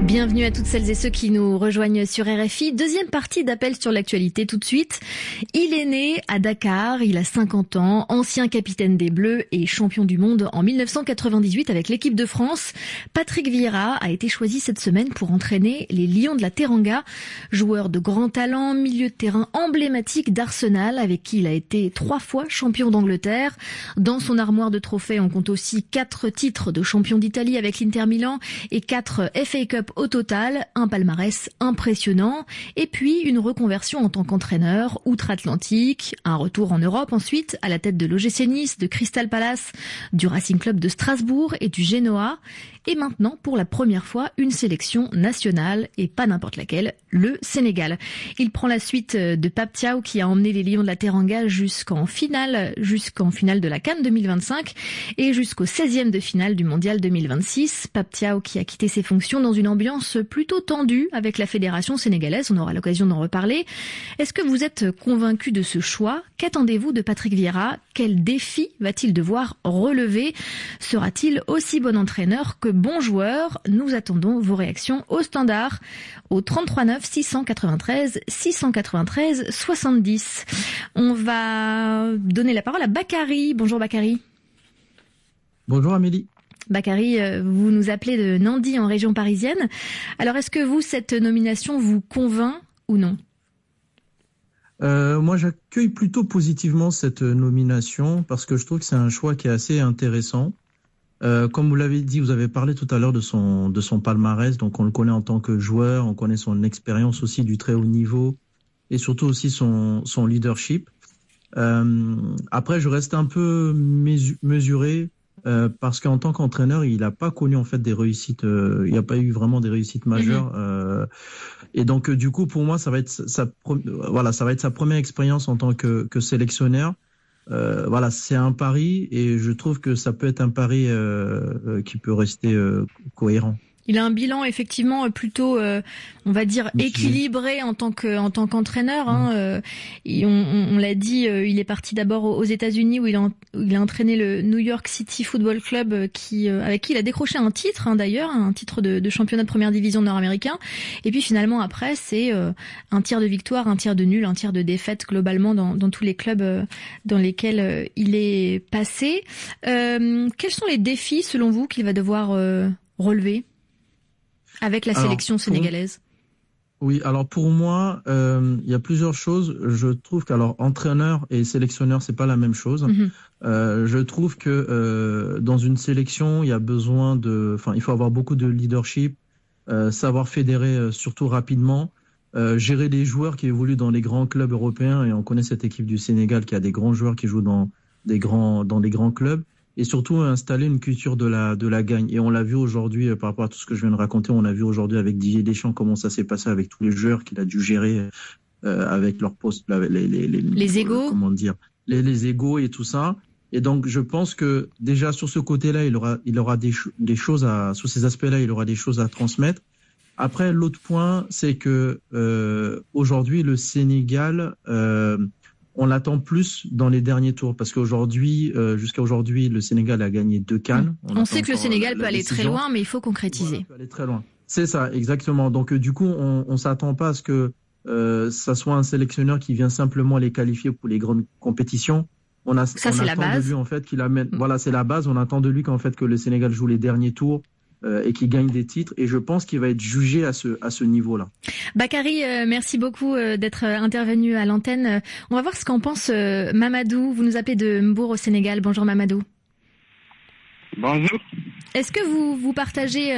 Bienvenue à toutes celles et ceux qui nous rejoignent sur RFI. Deuxième partie d'Appel sur l'actualité tout de suite. Il est né à Dakar, il a 50 ans, ancien capitaine des Bleus et champion du monde en 1998 avec l'équipe de France. Patrick Vieira a été choisi cette semaine pour entraîner les Lions de la Teranga. Joueur de grand talent, milieu de terrain emblématique d'Arsenal avec qui il a été 3 fois champion d'Angleterre. Dans son armoire de trophées, on compte aussi 4 titres de champion d'Italie avec l'Inter Milan et 4 FA Cup au total, un palmarès impressionnant, et puis une reconversion en tant qu'entraîneur outre-Atlantique, un retour en Europe ensuite, à la tête de l'OGC Nice, de Crystal Palace, du Racing Club de Strasbourg et du Genoa, et maintenant, pour la première fois, une sélection nationale, et pas n'importe laquelle, le Sénégal. Il prend la suite de Pape Thiaw qui a emmené les Lions de la Teranga jusqu'en finale de la CAN 2025 et jusqu'au 16e de finale du Mondial 2026. Pape Thiaw qui a quitté ses fonctions dans une ambiance plutôt tendue avec la fédération sénégalaise. On aura l'occasion d'en reparler. Est-ce que vous êtes convaincu de ce choix? Qu'attendez-vous de Patrick Vieira? Quel défi va-t-il devoir relever? Sera-t-il aussi bon entraîneur que bon joueur? Nous attendons vos réactions au standard au 33 9 693 693 70. On va donner la parole à Bakary. Bonjour Bakary. Bonjour Amélie. Bakary, vous nous appelez de Nandi en région parisienne. Alors est-ce que vous, cette nomination vous convainc ou non? Moi, j'accueille plutôt positivement cette nomination parce que je trouve que c'est un choix qui est assez intéressant. Comme vous l'avez dit, vous avez parlé tout à l'heure de son palmarès, donc on le connaît en tant que joueur, on connaît son expérience aussi du très haut niveau et surtout aussi son leadership. Après, je reste un peu mesuré parce qu'en tant qu'entraîneur, il n'a pas connu en fait des réussites, il n'y a pas eu vraiment des réussites majeures. Et donc du coup, pour moi, ça va être sa première expérience en tant que sélectionneur. Voilà, c'est un pari et je trouve que ça peut être un pari qui peut rester cohérent. Il a un bilan effectivement plutôt, on va dire, équilibré en tant qu'entraîneur. Hein. On l'a dit, il est parti d'abord aux États-Unis où il a entraîné le New York City Football Club, avec qui il a décroché un titre, d'ailleurs, un titre de championnat de première division nord-américain. Et puis finalement après, c'est un tiers de victoire, un tiers de nul, un tiers de défaite globalement dans tous les clubs dans lesquels il est passé. Quels sont les défis selon vous qu'il va devoir relever avec la sélection sénégalaise? Oui, alors pour moi, il y a plusieurs choses. Je trouve qu'alors entraîneur et sélectionneur, c'est pas la même chose. Je trouve que dans une sélection, il y a besoin il faut avoir beaucoup de leadership, savoir fédérer surtout rapidement, gérer des joueurs qui évoluent dans les grands clubs européens et on connaît cette équipe du Sénégal qui a des grands joueurs qui jouent dans des grands clubs. Et surtout installer une culture de la gagne. Et on l'a vu aujourd'hui, par rapport à tout ce que je viens de raconter, on a vu aujourd'hui avec Didier Deschamps comment ça s'est passé avec tous les joueurs qu'il a dû gérer avec leurs postes, les égos, les égos et tout ça. Et donc je pense que déjà sur ce côté-là, il aura des choses sur ces aspects-là, il aura des choses à transmettre. Après, l'autre point, c'est que aujourd'hui le Sénégal on l'attend plus dans les derniers tours parce qu'aujourd'hui, jusqu'à aujourd'hui, le Sénégal a gagné 2 CAN. On sait que le Sénégal peut aller très loin, mais il faut concrétiser. Voilà, peut aller très loin. C'est ça, exactement. Donc du coup, on s'attend pas à ce que ça soit un sélectionneur qui vient simplement les qualifier pour les grandes compétitions. On attend de lui en fait qu'il amène. Voilà, c'est la base. On attend de lui qu'en fait que le Sénégal joue les derniers tours. Et qui gagne des titres. Et je pense qu'il va être jugé à ce niveau-là. Bakary, merci beaucoup d'être intervenu à l'antenne. On va voir ce qu'en pense Mamadou. Vous nous appelez de Mbour au Sénégal. Bonjour Mamadou. Bonjour. Est-ce que vous partagez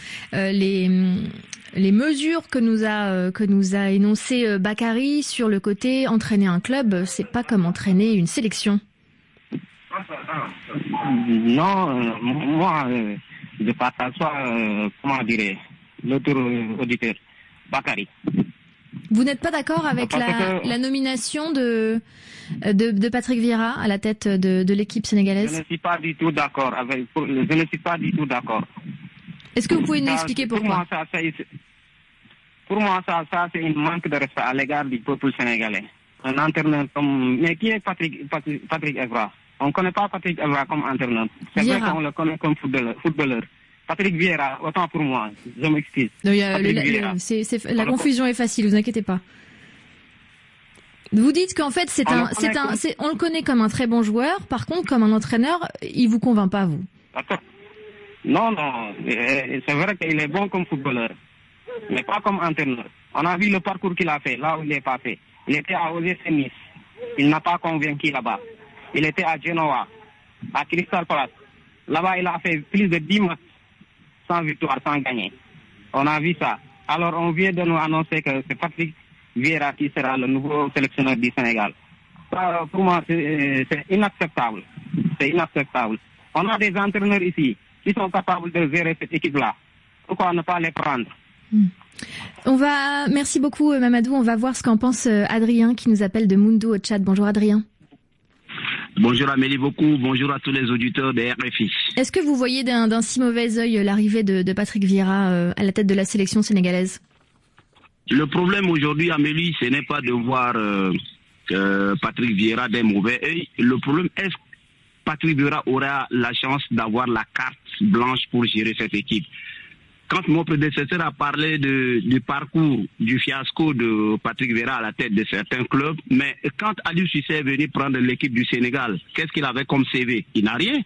les mesures que nous a énoncées Bakary sur le côté entraîner un club, c'est pas comme entraîner une sélection? Non, moi... je partage pas, l'autre auditeur, Bakary. Vous n'êtes pas d'accord avec la nomination de Patrick Vieira à la tête de l'équipe sénégalaise? Je ne suis pas du tout d'accord Est-ce que vous pouvez nous expliquer pourquoi? Pour moi, ça c'est un manque de respect à l'égard du peuple sénégalais. Un entraîneur mais qui est Patrick Evra? On ne connaît pas Patrick Evra comme entraîneur. C'est vrai qu'on le connaît comme footballeur. Patrick Vieira, autant pour moi, je m'excuse. La confusion est facile, vous inquiétez pas. Vous dites qu'en fait, on le connaît comme un très bon joueur, par contre, comme un entraîneur, il vous convainc pas, vous. D'accord. Non, c'est vrai qu'il est bon comme footballeur, mais pas comme entraîneur. On a vu le parcours qu'il a fait, là où il est passé. Il était à OGC Nice, il n'a pas convaincu là-bas. Il était à Genoa, à Crystal Palace. Là-bas, il a fait plus de 10 matchs sans victoire, sans gagner. On a vu ça. Alors, on vient de nous annoncer que c'est Patrick Vieira qui sera le nouveau sélectionneur du Sénégal. Ça, pour moi, c'est inacceptable. C'est inacceptable. On a des entraîneurs ici qui sont capables de gérer cette équipe-là. Pourquoi ne pas les prendre? Merci beaucoup, Mamadou. On va voir ce qu'en pense Adrien, qui nous appelle de Mundo au Tchad. Bonjour, Adrien. Bonjour Amélie beaucoup, bonjour à tous les auditeurs de RFI. Est-ce que vous voyez d'un si mauvais œil l'arrivée de Patrick Vieira à la tête de la sélection sénégalaise? Le problème aujourd'hui, Amélie, ce n'est pas de voir Patrick Vieira d'un mauvais œil. Le problème est que Patrick Vieira aura la chance d'avoir la carte blanche pour gérer cette équipe. Quand mon prédécesseur a parlé du parcours, du fiasco de Patrick Vieira à la tête de certains clubs, mais quand Aliou Cissé est venu prendre l'équipe du Sénégal, qu'est-ce qu'il avait comme CV? Il n'a rien.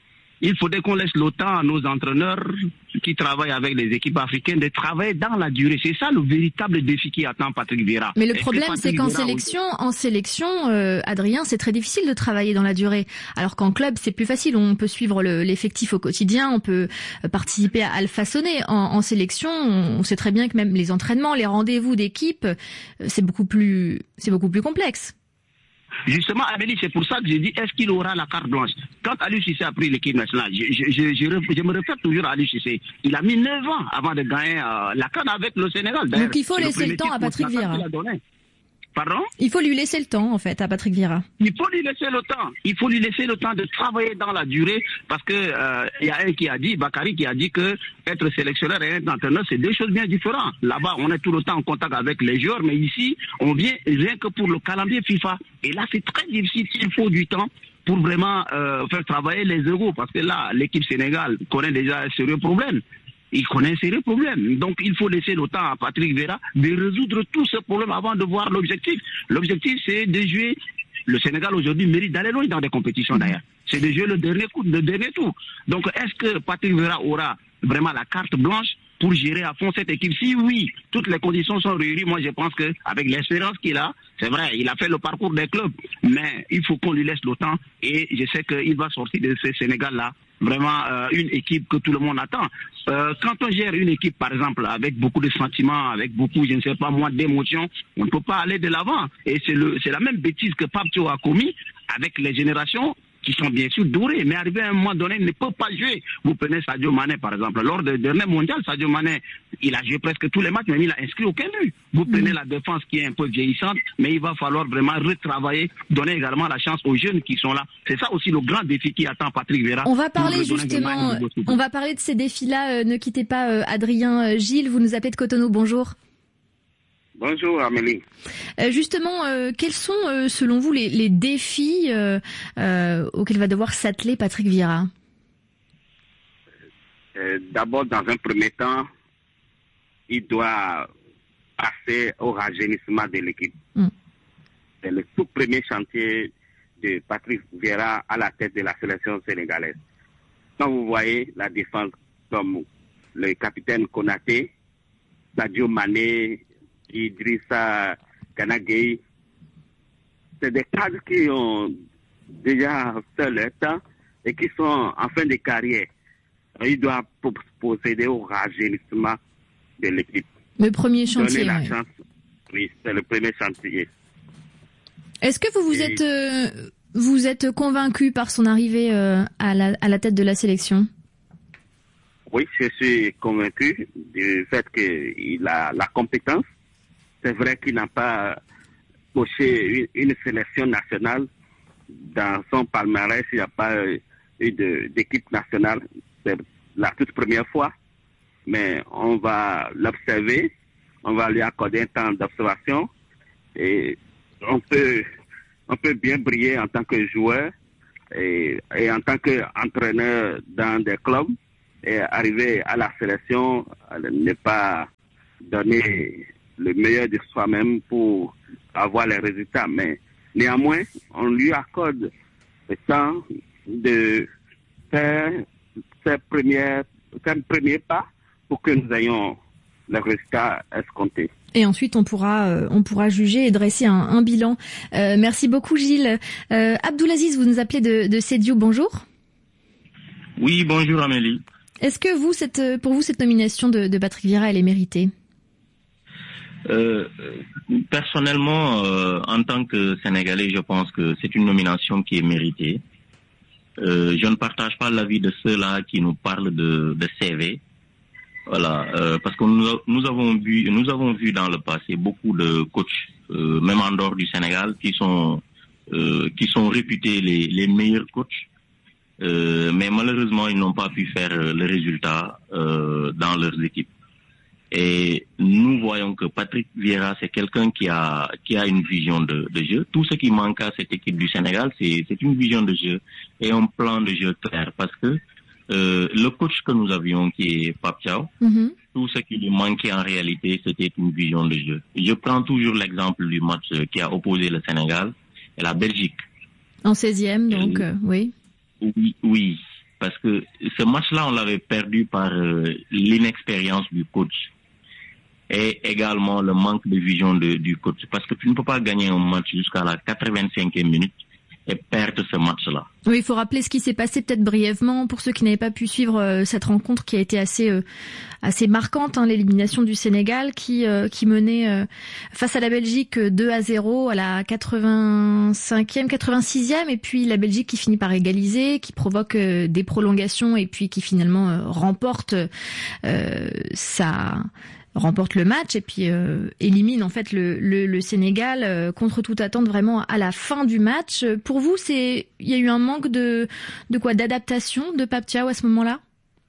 Il faudrait qu'on laisse le temps à nos entraîneurs qui travaillent avec les équipes africaines de travailler dans la durée. C'est ça le véritable défi qui attend Patrick Vieira. Mais le problème, c'est qu'en sélection, Adrien, c'est très difficile de travailler dans la durée. Alors qu'en club, c'est plus facile. On peut suivre l'effectif au quotidien, on peut participer à le façonner. En sélection, on sait très bien que même les entraînements, les rendez-vous d'équipe, c'est beaucoup plus complexe. Justement, Amélie, c'est pour ça que j'ai dit, est-ce qu'il aura la carte blanche? Quand Aliou Cissé a pris l'équipe nationale, je me réfère toujours à Aliou Cissé. Il a mis 9 ans avant de gagner la CAN avec le Sénégal. Donc il faut laisser le temps à Patrick Vieira. Pardon? Il faut lui laisser le temps, en fait, à Patrick Vieira. Il faut lui laisser le temps. Il faut lui laisser le temps de travailler dans la durée, parce que il y a un qui a dit, Bakary, qui a dit que être sélectionneur et être entraîneur, c'est deux choses bien différentes. Là-bas, on est tout le temps en contact avec les joueurs, mais ici, on vient rien que pour le calendrier FIFA. Et là, c'est très difficile. Il faut du temps pour vraiment faire travailler les euros, parce que là, l'équipe Sénégal connaît déjà un sérieux problème. Il connaît un sérieux problème. Donc, il faut laisser le temps à Patrick Vieira de résoudre tous ces problèmes avant de voir l'objectif. L'objectif, c'est de jouer. Le Sénégal, aujourd'hui, mérite d'aller loin dans des compétitions, d'ailleurs. C'est de jouer le dernier coup, le dernier tour. Donc, est-ce que Patrick Vieira aura vraiment la carte blanche pour gérer à fond cette équipe? Si oui, toutes les conditions sont réunies, moi, je pense qu'avec l'expérience qu'il a, c'est vrai, il a fait le parcours des clubs, mais il faut qu'on lui laisse le temps et je sais qu'il va sortir de ce Sénégal-là vraiment une équipe que tout le monde attend. Quand on gère une équipe, par exemple, avec beaucoup de sentiments, avec beaucoup, je ne sais pas moi, d'émotions, on ne peut pas aller de l'avant. Et c'est la même bêtise que Pape Thiaw a commis avec les générations qui sont bien sûr dorés, mais arrivé à un moment donné, il ne peut pas jouer. Vous prenez Sadio Mané, par exemple. Lors du dernier mondial, Sadio Mané, il a joué presque tous les matchs, mais il n'a inscrit aucun but. Vous prenez la défense qui est un peu vieillissante, mais il va falloir vraiment retravailler, donner également la chance aux jeunes qui sont là. C'est ça aussi le grand défi qui attend Patrick Vieira. On va parler justement, on va parler de ces défis-là. Ne quittez pas Adrien. Gilles, vous nous appelez de Cotonou. Bonjour. Bonjour Amélie. Justement, quels sont selon vous les défis auxquels va devoir s'atteler Patrick Vieira? D'abord, dans un premier temps, il doit passer au rajeunissement de l'équipe. C'est le tout premier chantier de Patrick Vieira à la tête de la sélection sénégalaise. Quand vous voyez la défense comme le capitaine Konaté, Sadio Mané, Idrissa Gana Gueye, c'est des cadres qui ont déjà fait leur temps et qui sont en fin de carrière. Il doit procéder au rajeunissement de l'équipe. Le premier chantier. Donner la chance. Oui, c'est le premier chantier. Est-ce que vous êtes convaincu par son arrivée à la tête de la sélection? Oui, je suis convaincu du fait qu'il a la compétence. C'est vrai qu'il n'a pas coché une sélection nationale. Dans son palmarès, il n'y a pas eu d'équipe nationale. C'est la toute première fois. Mais on va l'observer. On va lui accorder un temps d'observation. Et on peut bien briller en tant que joueur et en tant qu'entraîneur dans des clubs. arriver à la sélection, ne pas donner le meilleur de soi-même pour avoir les résultats. Mais néanmoins, on lui accorde le temps de faire un premier pas pour que nous ayons les résultats escomptés. Et ensuite, on pourra juger et dresser un bilan. Merci beaucoup, Gilles. Abdoulaziz, vous nous appelez de Sédiou. Bonjour. Oui, bonjour Amélie. Est-ce que pour vous, cette nomination de Patrick Vieira, elle est méritée? Personnellement, en tant que Sénégalais, je pense que c'est une nomination qui est méritée. Je ne partage pas l'avis de ceux-là qui nous parlent de CV. Voilà, parce que nous avons vu dans le passé beaucoup de coachs, même en dehors du Sénégal, qui sont réputés les meilleurs coachs. Mais malheureusement, ils n'ont pas pu faire le résultat dans leurs équipes. Et nous voyons que Patrick Vieira, c'est quelqu'un qui a une vision de jeu. Tout ce qui manque à cette équipe du Sénégal, c'est une vision de jeu et un plan de jeu clair. Parce que le coach que nous avions, qui est Pape Thiaw, tout ce qui lui manquait en réalité, c'était une vision de jeu. Je prends toujours l'exemple du match qui a opposé le Sénégal et la Belgique. En 16e, donc, oui. Oui, parce que ce match-là, on l'avait perdu par l'inexpérience du coach et également le manque de vision du coach. Parce que tu ne peux pas gagner un match jusqu'à la 85e minute et perdre ce match-là. Oui, il faut rappeler ce qui s'est passé peut-être brièvement pour ceux qui n'avaient pas pu suivre cette rencontre qui a été assez marquante, l'élimination du Sénégal qui menait face à la Belgique 2-0 à la 85e, 86e, et puis la Belgique qui finit par égaliser, qui provoque des prolongations et puis qui finalement remporte le match et puis élimine en fait le Sénégal contre toute attente vraiment à la fin du match. Pour vous, il y a eu un manque d'adaptation de Pape Thiaw à ce moment-là?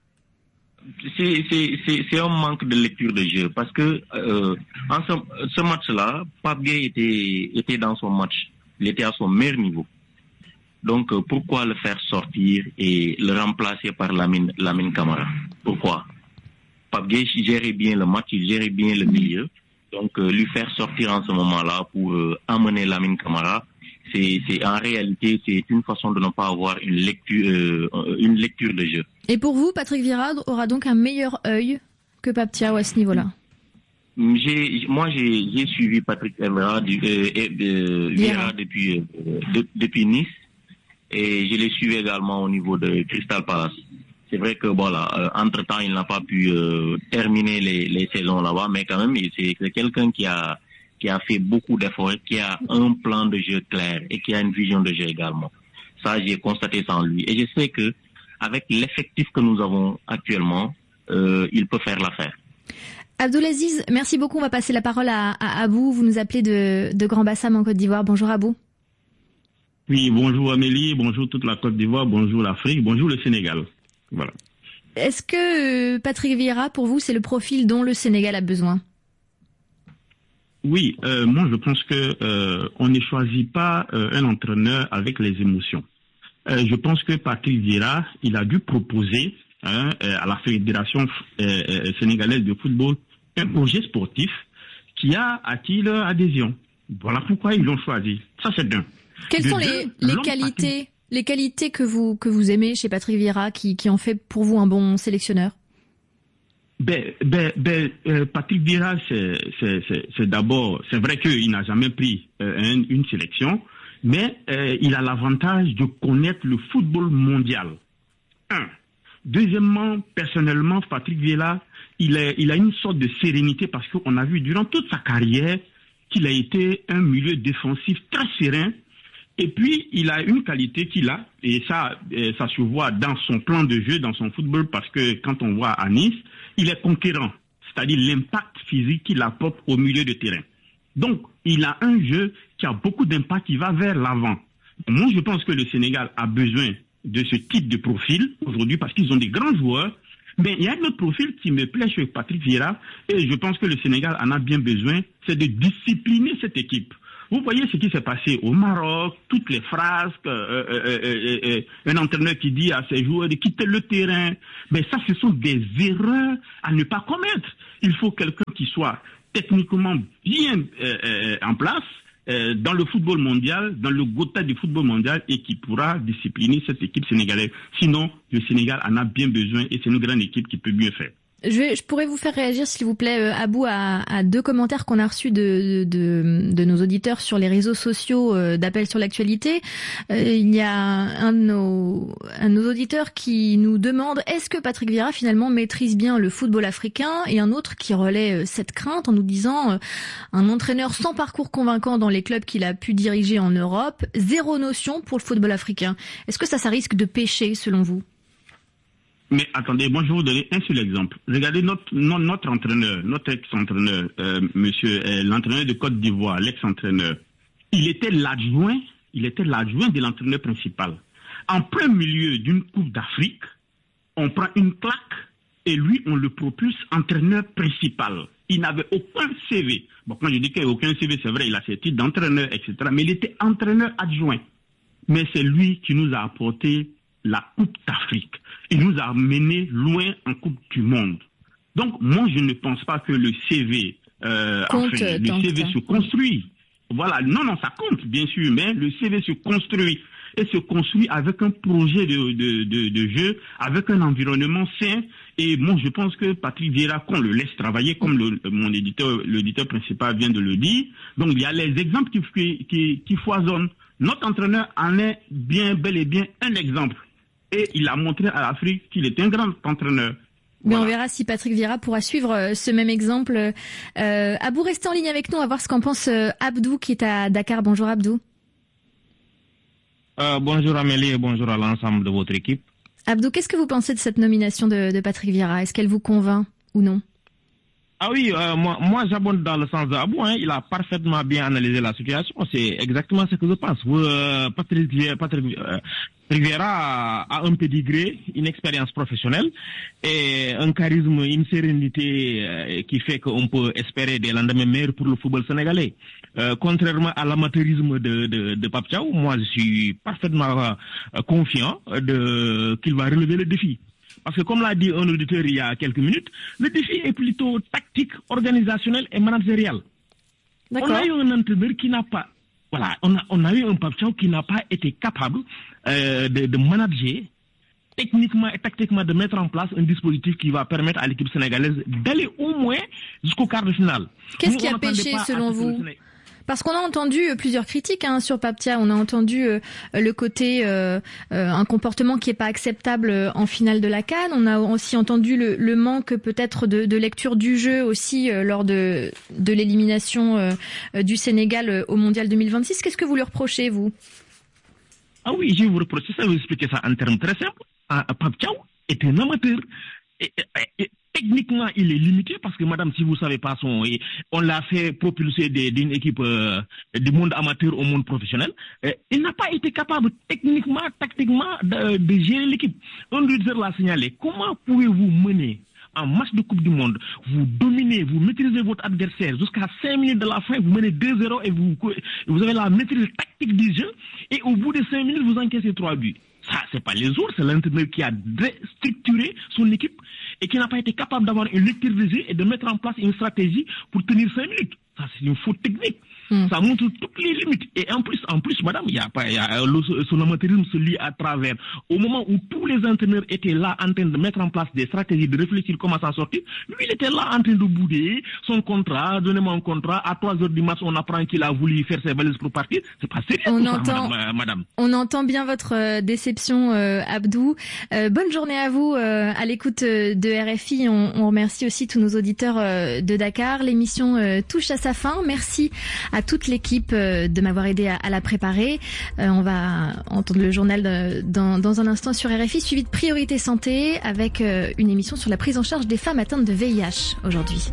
C'est un manque de lecture de jeu parce que en ce match-là, Pape Gueye était dans son match, il était à son meilleur niveau. Donc pourquoi le faire sortir et le remplacer par Lamine Camara? Pourquoi? Pape Gueye gérait bien le match, il gérait bien le milieu. Donc lui faire sortir en ce moment-là pour amener Lamine Camara, c'est en réalité c'est une façon de ne pas avoir une lecture de jeu. Et pour vous, Patrick Vieira aura donc un meilleur œil que Pape Thiaw à ce niveau-là? J'ai suivi Patrick Vieira depuis Nice et je l'ai suivi également au niveau de Crystal Palace. C'est vrai que entre-temps, il n'a pas pu terminer les saisons là-bas, mais quand même, c'est quelqu'un qui a fait beaucoup d'efforts, qui a un plan de jeu clair et qui a une vision de jeu également. Ça, j'ai constaté sans lui. Et je sais que avec l'effectif que nous avons actuellement, il peut faire l'affaire. Abdoulaziz, merci beaucoup. On va passer la parole à Abou. Vous nous appelez de Grand Bassam en Côte d'Ivoire. Bonjour Abou. Oui, bonjour Amélie, bonjour toute la Côte d'Ivoire, bonjour l'Afrique, bonjour le Sénégal. Voilà. Est-ce que Patrick Vieira, pour vous, c'est le profil dont le Sénégal a besoin? Oui, moi je pense que on ne choisit pas un entraîneur avec les émotions. Je pense que Patrick Vieira, il a dû proposer à la Fédération sénégalaise de football un projet sportif qui a acquis leur adhésion. Voilà pourquoi ils l'ont choisi. Ça c'est d'un. Quelles sont les qualités que vous aimez chez Patrick Vieira qui en fait pour vous un bon sélectionneur? Patrick Vieira, c'est d'abord, c'est vrai qu'il n'a jamais pris une sélection, mais il a l'avantage de connaître le football mondial. Deuxièmement, personnellement, Patrick Vieira, il a une sorte de sérénité parce qu'on a vu durant toute sa carrière qu'il a été un milieu défensif très serein. Et puis, il a une qualité qu'il a, et ça se voit dans son plan de jeu, dans son football, parce que quand on voit à Nice, il est conquérant, c'est-à-dire l'impact physique qu'il apporte au milieu de terrain. Donc, il a un jeu qui a beaucoup d'impact, qui va vers l'avant. Moi, je pense que le Sénégal a besoin de ce type de profil aujourd'hui, parce qu'ils ont des grands joueurs. Mais il y a un autre profil qui me plaît chez Patrick Vieira, et je pense que le Sénégal en a bien besoin, c'est de discipliner cette équipe. Vous voyez ce qui s'est passé au Maroc, toutes les phrases, un entraîneur qui dit à ses joueurs de quitter le terrain. Mais ça, ce sont des erreurs à ne pas commettre. Il faut quelqu'un qui soit techniquement bien en place dans le football mondial, dans le Gotha du football mondial, et qui pourra discipliner cette équipe sénégalaise. Sinon, le Sénégal en a bien besoin et c'est une grande équipe qui peut mieux faire. Je pourrais vous faire réagir, s'il vous plaît, Abou, à deux commentaires qu'on a reçus de nos auditeurs sur les réseaux sociaux d'Appel sur l'actualité. Il y a un de nos auditeurs qui nous demande est-ce que Patrick Vieira finalement maîtrise bien le football africain, et un autre qui relaie cette crainte en nous disant un entraîneur sans parcours convaincant dans les clubs qu'il a pu diriger en Europe, zéro notion pour le football africain. Est-ce que ça risque de pêcher selon vous? Mais attendez, moi je vais vous donner un seul exemple. Regardez notre entraîneur, notre ex-entraîneur, l'entraîneur de Côte d'Ivoire, l'ex-entraîneur. Il était l'adjoint de l'entraîneur principal. En plein milieu d'une Coupe d'Afrique, on prend une claque et lui, on le propulse entraîneur principal. Il n'avait aucun CV. Bon, quand je dis qu'il n'y a aucun CV, c'est vrai, il a ses titres d'entraîneur, etc. Mais il était entraîneur adjoint. Mais c'est lui qui nous a apporté la Coupe d'Afrique. Il nous a menés loin en Coupe du Monde. Donc, moi, je ne pense pas que le CV, se construit. Voilà, non, ça compte, bien sûr, mais le CV se construit. Et se construit avec un projet de jeu, avec un environnement sain. Et moi, je pense que Patrick Vieira, qu'on le laisse travailler, comme l'éditeur principal vient de le dire. Donc, il y a les exemples qui foisonnent. Notre entraîneur en est bel et bien un exemple. Et il a montré à l'Afrique qu'il est un grand entraîneur. Mais on verra si Patrick Vieira pourra suivre ce même exemple. Abou, restez en ligne avec nous, on va voir ce qu'en pense Abdou qui est à Dakar. Bonjour Abdou. Bonjour Amélie et bonjour à l'ensemble de votre équipe. Abdou, qu'est-ce que vous pensez de cette nomination de Patrick Vieira? Est-ce qu'elle vous convainc ou non? Ah oui, moi j'abonde dans le sens de Abou, il a parfaitement bien analysé la situation, c'est exactement ce que je pense. Patrick Vieira a un pédigré, une expérience professionnelle et un charisme, une sérénité qui fait qu'on peut espérer des lendemains meilleurs pour le football sénégalais. Contrairement à l'amateurisme de Pape Thiaw, moi je suis parfaitement confiant qu'il va relever le défi. Parce que comme l'a dit un auditeur il y a quelques minutes, le défi est plutôt tactique, organisationnel et managérial. On a eu un entraîneur qui n'a pas, on a eu un Pape Thiaw qui n'a pas été capable de manager techniquement et tactiquement, de mettre en place un dispositif qui va permettre à l'équipe sénégalaise d'aller au moins jusqu'au quart de finale. Qu'est-ce qui a pêché selon vous? Parce qu'on a entendu plusieurs critiques sur Pape Thiaw. On a entendu le côté un comportement qui est pas acceptable en finale de la CAN. On a aussi entendu le manque peut-être de lecture du jeu aussi lors de l'élimination du Sénégal au Mondial 2026. Qu'est-ce que vous lui reprochez, vous? Ah oui, je vais vous reprocher ça, je vais vous expliquer ça en termes très simples. Pape Thiaw est un amateur. Techniquement, il est limité parce que, madame, si vous savez pas, on l'a fait propulser d'une équipe du monde amateur au monde professionnel. Il n'a pas été capable techniquement, tactiquement de gérer l'équipe. Un leader l'a signalé. Comment pouvez-vous mener en match de Coupe du Monde, vous dominez, vous maîtrisez votre adversaire jusqu'à 5 minutes de la fin, vous menez 2-0 et vous avez la maîtrise tactique du jeu, et au bout de 5 minutes, vous encaissez 3 buts. Ça, c'est pas les autres, c'est l'entraîneur qui a déstructuré son équipe et qui n'a pas été capable d'avoir une lecture de jeu et de mettre en place une stratégie pour tenir 5 minutes. Ça, c'est une faute technique. Ça montre toutes les limites. Et en plus, madame, son amateurisme se lit à travers. Au moment où tous les entraîneurs étaient là en train de mettre en place des stratégies, de réfléchir comment s'en sortir, lui, il était là en train de bouder son contrat, donnez-moi un contrat. À 3 heures du match, on apprend qu'il a voulu faire ses valises pour partir. C'est pas sérieux, madame. On entend bien votre déception, Abdou. Bonne journée à vous, à l'écoute de RFI. On remercie aussi tous nos auditeurs de Dakar. L'émission touche à sa fin. Merci à toute l'équipe de m'avoir aidé à la préparer. On va entendre le journal dans un instant sur RFI, suivi de Priorité Santé avec une émission sur la prise en charge des femmes atteintes de VIH aujourd'hui.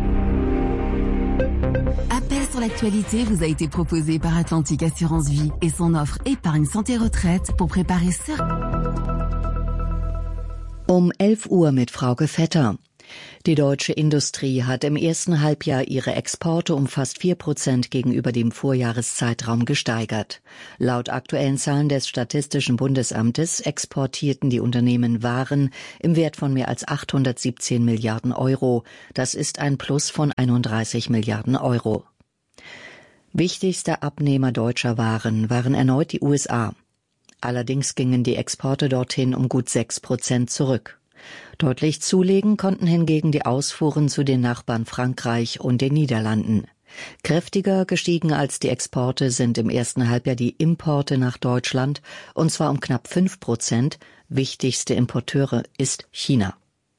Appel sur l'actualité vous a été proposé par Atlantique Assurance Vie et son offre épargne santé retraite pour préparer 11 Uhr mit Frauke Vetter. Die deutsche Industrie hat im ersten Halbjahr ihre Exporte um fast 4% gegenüber dem Vorjahreszeitraum gesteigert. Laut aktuellen Zahlen des Statistischen Bundesamtes exportierten die Unternehmen Waren im Wert von mehr als 817 Milliarden Euro. Das ist ein Plus von 31 Milliarden Euro. Wichtigster Abnehmer deutscher Waren waren erneut die USA. Allerdings gingen die Exporte dorthin um gut 6% zurück. Deutlich zulegen konnten hingegen die Ausfuhren zu den Nachbarn Frankreich und den Niederlanden. Kräftiger gestiegen als die Exporte sind im ersten Halbjahr die Importe nach Deutschland, und zwar um knapp 5%. Wichtigste Importeure ist China.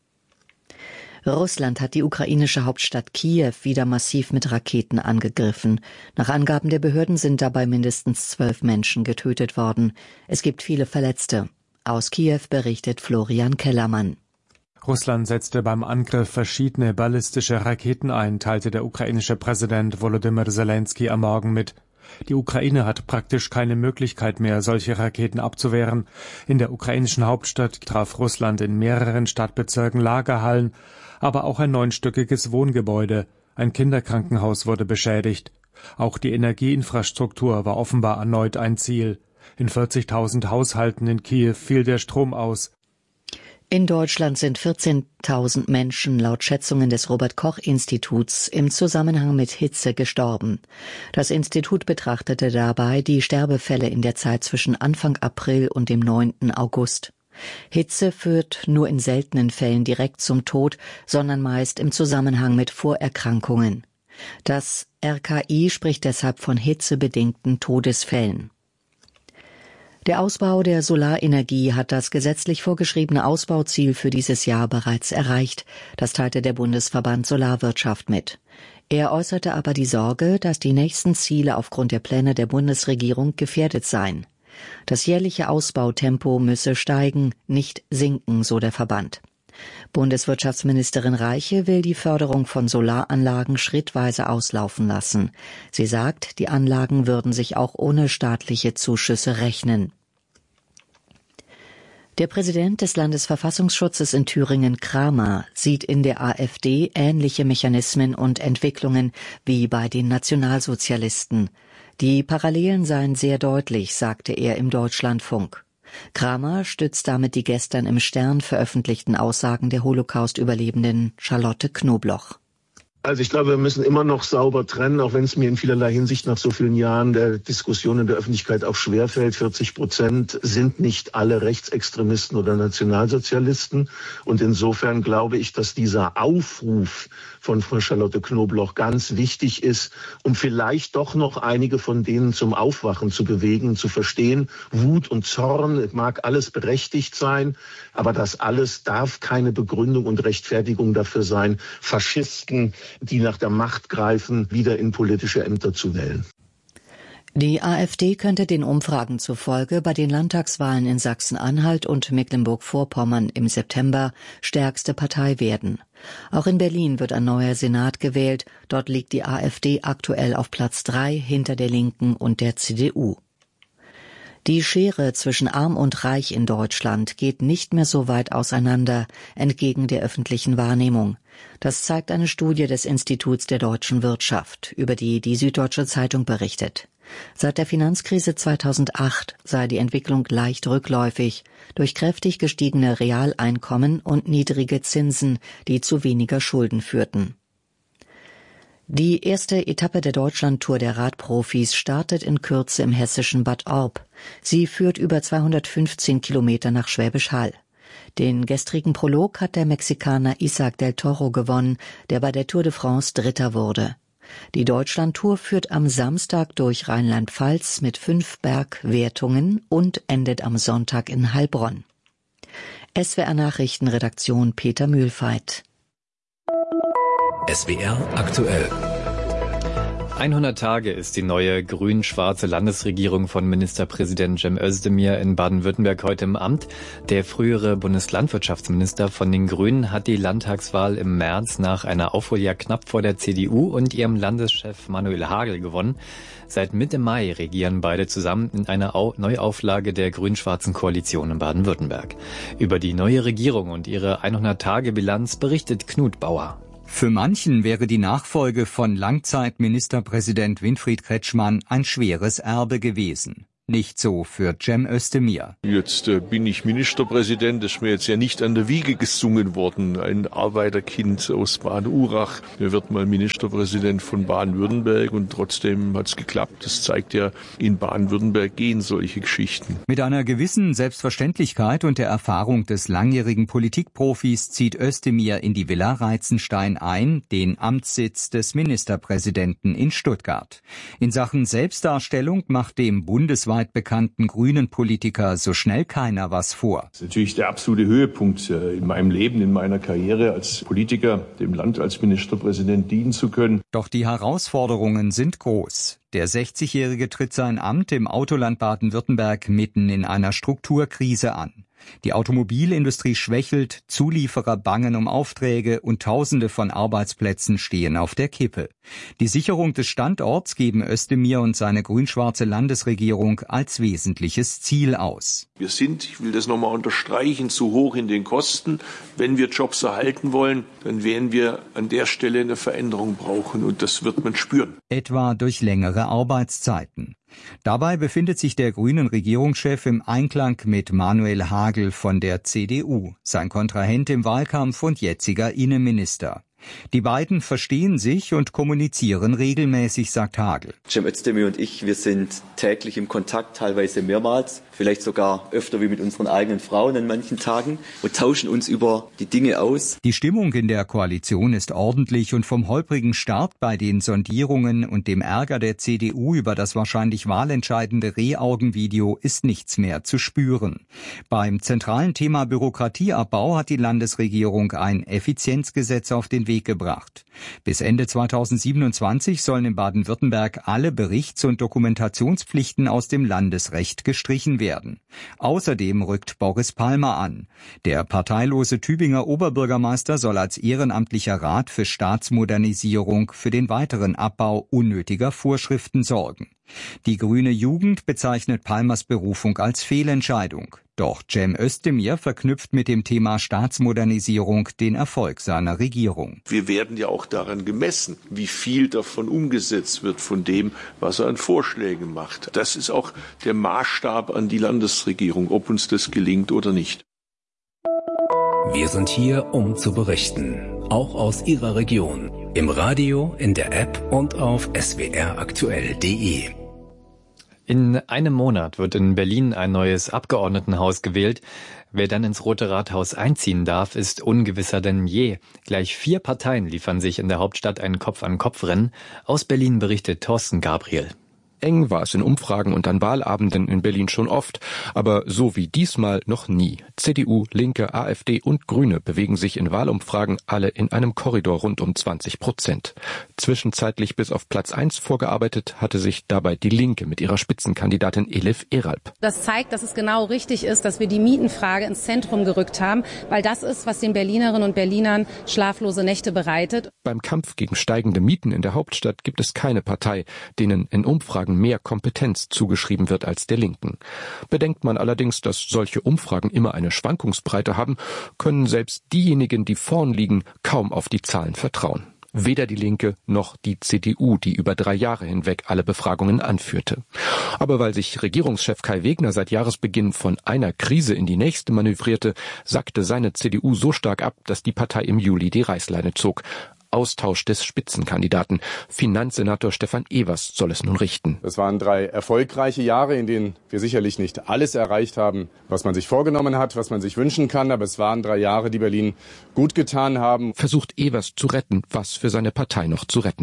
Russland hat die ukrainische Hauptstadt Kiew wieder massiv mit Raketen angegriffen. Nach Angaben der Behörden sind dabei mindestens 12 Menschen getötet worden. Es gibt viele Verletzte. Aus Kiew berichtet Florian Kellermann. Russland setzte beim Angriff verschiedene ballistische Raketen ein, teilte der ukrainische Präsident Volodymyr Zelensky am Morgen mit. Die Ukraine hat praktisch keine Möglichkeit mehr, solche Raketen abzuwehren. In der ukrainischen Hauptstadt traf Russland in mehreren Stadtbezirken Lagerhallen, aber auch ein 9-stöckiges Wohngebäude. Ein Kinderkrankenhaus wurde beschädigt. Auch die Energieinfrastruktur war offenbar erneut ein Ziel. In 40.000 Haushalten in Kiew fiel der Strom aus. In Deutschland sind 14.000 Menschen laut Schätzungen des Robert-Koch-Instituts im Zusammenhang mit Hitze gestorben. Das Institut betrachtete dabei die Sterbefälle in der Zeit zwischen Anfang April und dem 9. August. Hitze führt nur in seltenen Fällen direkt zum Tod, sondern meist im Zusammenhang mit Vorerkrankungen. Das RKI spricht deshalb von hitzebedingten Todesfällen. Der Ausbau der Solarenergie hat das gesetzlich vorgeschriebene Ausbauziel für dieses Jahr bereits erreicht. Das teilte der Bundesverband Solarwirtschaft mit. Er äußerte aber die Sorge, dass die nächsten Ziele aufgrund der Pläne der Bundesregierung gefährdet seien. Das jährliche Ausbautempo müsse steigen, nicht sinken, so der Verband. Bundeswirtschaftsministerin Reiche will die Förderung von Solaranlagen schrittweise auslaufen lassen. Sie sagt, die Anlagen würden sich auch ohne staatliche Zuschüsse rechnen. Der Präsident des Landesverfassungsschutzes in Thüringen, Kramer, sieht in der AfD ähnliche Mechanismen und Entwicklungen wie bei den Nationalsozialisten. Die Parallelen seien sehr deutlich, sagte er im Deutschlandfunk. Kramer stützt damit die gestern im Stern veröffentlichten Aussagen der Holocaust-Überlebenden Charlotte Knobloch. Also ich glaube, wir müssen immer noch sauber trennen, auch wenn es mir in vielerlei Hinsicht nach so vielen Jahren der Diskussion in der Öffentlichkeit auch schwerfällt. 40% sind nicht alle Rechtsextremisten oder Nationalsozialisten. Und insofern glaube ich, dass dieser Aufruf von Frau Charlotte Knobloch ganz wichtig ist, um vielleicht doch noch einige von denen zum Aufwachen zu bewegen, zu verstehen. Wut und Zorn mag alles berechtigt sein, aber das alles darf keine Begründung und Rechtfertigung dafür sein, Faschisten, die nach der Macht greifen, wieder in politische Ämter zu wählen. Die AfD könnte den Umfragen zufolge bei den Landtagswahlen in Sachsen-Anhalt und Mecklenburg-Vorpommern im September stärkste Partei werden. Auch in Berlin wird ein neuer Senat gewählt. Dort liegt die AfD aktuell auf Platz 3 hinter der Linken und der CDU. Die Schere zwischen Arm und Reich in Deutschland geht nicht mehr so weit auseinander, entgegen der öffentlichen Wahrnehmung. Das zeigt eine Studie des Instituts der deutschen Wirtschaft, über die die Süddeutsche Zeitung berichtet. Seit der Finanzkrise 2008 sei die Entwicklung leicht rückläufig, durch kräftig gestiegene Realeinkommen und niedrige Zinsen, die zu weniger Schulden führten. Die erste Etappe der Deutschlandtour der Radprofis startet in Kürze im hessischen Bad Orb. Sie führt über 215 Kilometer nach Schwäbisch Hall. Den gestrigen Prolog hat der Mexikaner Isaac del Toro gewonnen, der bei der Tour de France Dritter wurde. Die Deutschlandtour führt am Samstag durch Rheinland-Pfalz mit 5 Bergwertungen und endet am Sonntag in Heilbronn. SWR Nachrichtenredaktion Peter Mühlfeit. SWR aktuell. 100 Tage ist die neue grün-schwarze Landesregierung von Ministerpräsident Cem Özdemir in Baden-Württemberg heute im Amt. Der frühere Bundeslandwirtschaftsminister von den Grünen hat die Landtagswahl im März nach einer Aufholjagd knapp vor der CDU und ihrem Landeschef Manuel Hagel gewonnen. Seit Mitte Mai regieren beide zusammen in einer Neuauflage der grün-schwarzen Koalition in Baden-Württemberg. Über die neue Regierung und ihre 100-Tage-Bilanz berichtet Knut Bauer. Für manchen wäre die Nachfolge von Langzeitministerpräsident Winfried Kretschmann ein schweres Erbe gewesen. Nicht so für Cem Özdemir. Jetzt bin ich Ministerpräsident, das ist mir jetzt ja nicht an der Wiege gesungen worden. Ein Arbeiterkind aus Baden-Urach, der wird mal Ministerpräsident von Baden-Württemberg und trotzdem hat es geklappt. Das zeigt ja, in Baden-Württemberg gehen solche Geschichten. Mit einer gewissen Selbstverständlichkeit und der Erfahrung des langjährigen Politikprofis zieht Özdemir in die Villa Reitzenstein ein, den Amtssitz des Ministerpräsidenten in Stuttgart. In Sachen Selbstdarstellung macht dem bundesweit bekannten grünen Politiker so schnell keiner was vor. Das ist natürlich der absolute Höhepunkt in meinem Leben, in meiner Karriere als Politiker, dem Land als Ministerpräsident dienen zu können. Doch die Herausforderungen sind groß. Der 60-Jährige tritt sein Amt im Autoland Baden-Württemberg mitten in einer Strukturkrise an. Die Automobilindustrie schwächelt, Zulieferer bangen um Aufträge und Tausende von Arbeitsplätzen stehen auf der Kippe. Die Sicherung des Standorts geben Özdemir und seine grün-schwarze Landesregierung als wesentliches Ziel aus. Wir sind, ich will das nochmal unterstreichen, zu hoch in den Kosten. Wenn wir Jobs erhalten wollen, dann werden wir an der Stelle eine Veränderung brauchen und das wird man spüren. Etwa durch längere Arbeitszeiten. Dabei befindet sich der grünen Regierungschef im Einklang mit Manuel Hagel von der CDU, sein Kontrahent im Wahlkampf und jetziger Innenminister. Die beiden verstehen sich und kommunizieren regelmäßig, sagt Hagel. Cem Özdemir und ich, wir sind täglich im Kontakt, teilweise mehrmals, vielleicht sogar öfter wie mit unseren eigenen Frauen an manchen Tagen und tauschen uns über die Dinge aus. Die Stimmung in der Koalition ist ordentlich und vom holprigen Start bei den Sondierungen und dem Ärger der CDU über das wahrscheinlich wahlentscheidende Rehaugenvideo ist nichts mehr zu spüren. Beim zentralen Thema Bürokratieabbau hat die Landesregierung ein Effizienzgesetz auf den Weg gebracht. Bis Ende 2027 sollen in Baden-Württemberg alle Berichts- und Dokumentationspflichten aus dem Landesrecht gestrichen werden. Außerdem rückt Boris Palmer an. Der parteilose Tübinger Oberbürgermeister soll als ehrenamtlicher Rat für Staatsmodernisierung für den weiteren Abbau unnötiger Vorschriften sorgen. Die grüne Jugend bezeichnet Palmers Berufung als Fehlentscheidung. Doch Cem Özdemir verknüpft mit dem Thema Staatsmodernisierung den Erfolg seiner Regierung. Wir werden ja auch daran gemessen, wie viel davon umgesetzt wird von dem, was er an Vorschlägen macht. Das ist auch der Maßstab an die Landesregierung, ob uns das gelingt oder nicht. Wir sind hier, um zu berichten, auch aus Ihrer Region, im Radio, in der App und auf swraktuell.de. In einem Monat wird in Berlin ein neues Abgeordnetenhaus gewählt. Wer dann ins Rote Rathaus einziehen darf, ist ungewisser denn je. Gleich 4 Parteien liefern sich in der Hauptstadt ein Kopf-an-Kopf-Rennen. Aus Berlin berichtet Thorsten Gabriel. Eng war es in Umfragen und an Wahlabenden in Berlin schon oft, aber so wie diesmal noch nie. CDU, Linke, AfD und Grüne bewegen sich in Wahlumfragen alle in einem Korridor rund um 20%. Zwischenzeitlich bis auf Platz 1 vorgearbeitet hatte sich dabei die Linke mit ihrer Spitzenkandidatin Elif Eralp. Das zeigt, dass es genau richtig ist, dass wir die Mietenfrage ins Zentrum gerückt haben, weil das ist, was den Berlinerinnen und Berlinern schlaflose Nächte bereitet. Beim Kampf gegen steigende Mieten in der Hauptstadt gibt es keine Partei, denen in Umfragen mehr Kompetenz zugeschrieben wird als der Linken. Bedenkt man allerdings, dass solche Umfragen immer eine Schwankungsbreite haben, können selbst diejenigen, die vorn liegen, kaum auf die Zahlen vertrauen. Weder die Linke noch die CDU, die über 3 Jahre hinweg alle Befragungen anführte. Aber weil sich Regierungschef Kai Wegner seit Jahresbeginn von einer Krise in die nächste manövrierte, sackte seine CDU so stark ab, dass die Partei im Juli die Reißleine zog. Austausch des Spitzenkandidaten. Finanzsenator Stefan Evers soll es nun richten. Es waren 3 erfolgreiche Jahre, in denen wir sicherlich nicht alles erreicht haben, was man sich vorgenommen hat, was man sich wünschen kann. Aber es waren 3 Jahre, die Berlin gut getan haben. Versucht Evers zu retten, was für seine Partei noch zu retten ist.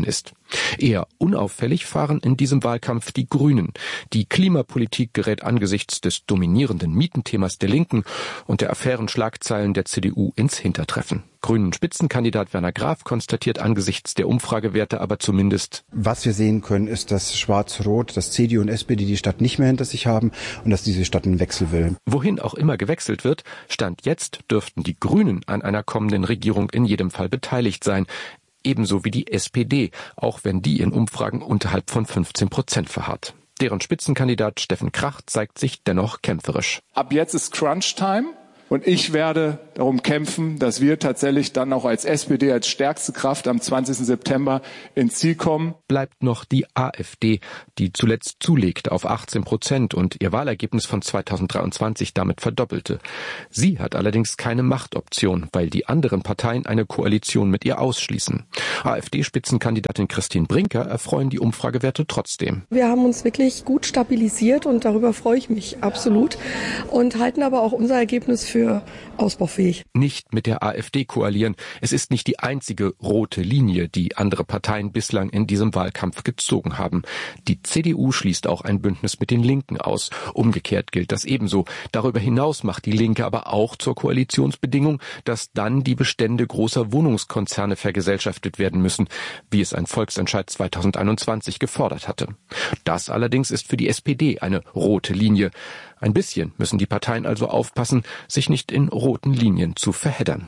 Eher unauffällig fahren in diesem Wahlkampf die Grünen. Die Klimapolitik gerät angesichts des dominierenden Mietenthemas der Linken und der Affärenschlagzeilen der CDU ins Hintertreffen. Grünen Spitzenkandidat Werner Graf konstatiert angesichts der Umfragewerte aber zumindest: Was wir sehen können, ist, dass Schwarz-Rot, dass CDU und SPD die Stadt nicht mehr hinter sich haben und dass diese Stadt einen Wechsel will. Wohin auch immer gewechselt wird, Stand jetzt dürften die Grünen an einer kommenden Regierung in jedem Fall beteiligt sein. Ebenso wie die SPD, auch wenn die in Umfragen unterhalb von 15% verharrt. Deren Spitzenkandidat Steffen Krach zeigt sich dennoch kämpferisch. Ab jetzt ist Crunch-Time. Und ich werde darum kämpfen, dass wir tatsächlich dann auch als SPD, als stärkste Kraft am 20. September ins Ziel kommen. Bleibt noch die AfD, die zuletzt zulegte auf 18% und ihr Wahlergebnis von 2023 damit verdoppelte. Sie hat allerdings keine Machtoption, weil die anderen Parteien eine Koalition mit ihr ausschließen. AfD-Spitzenkandidatin Christine Brinker erfreuen die Umfragewerte trotzdem. Wir haben uns wirklich gut stabilisiert und darüber freue ich mich absolut und halten aber auch unser Ergebnis für ausbaufähig. Nicht mit der AfD koalieren. Es ist nicht die einzige rote Linie, die andere Parteien bislang in diesem Wahlkampf gezogen haben. Die CDU schließt auch ein Bündnis mit den Linken aus. Umgekehrt gilt das ebenso. Darüber hinaus macht die Linke aber auch zur Koalitionsbedingung, dass dann die Bestände großer Wohnungskonzerne vergesellschaftet werden müssen, wie es ein Volksentscheid 2021 gefordert hatte. Das allerdings ist für die SPD eine rote Linie. Ein bisschen müssen die Parteien also aufpassen, sich nicht in roten Linien zu verheddern.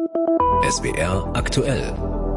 SWR aktuell.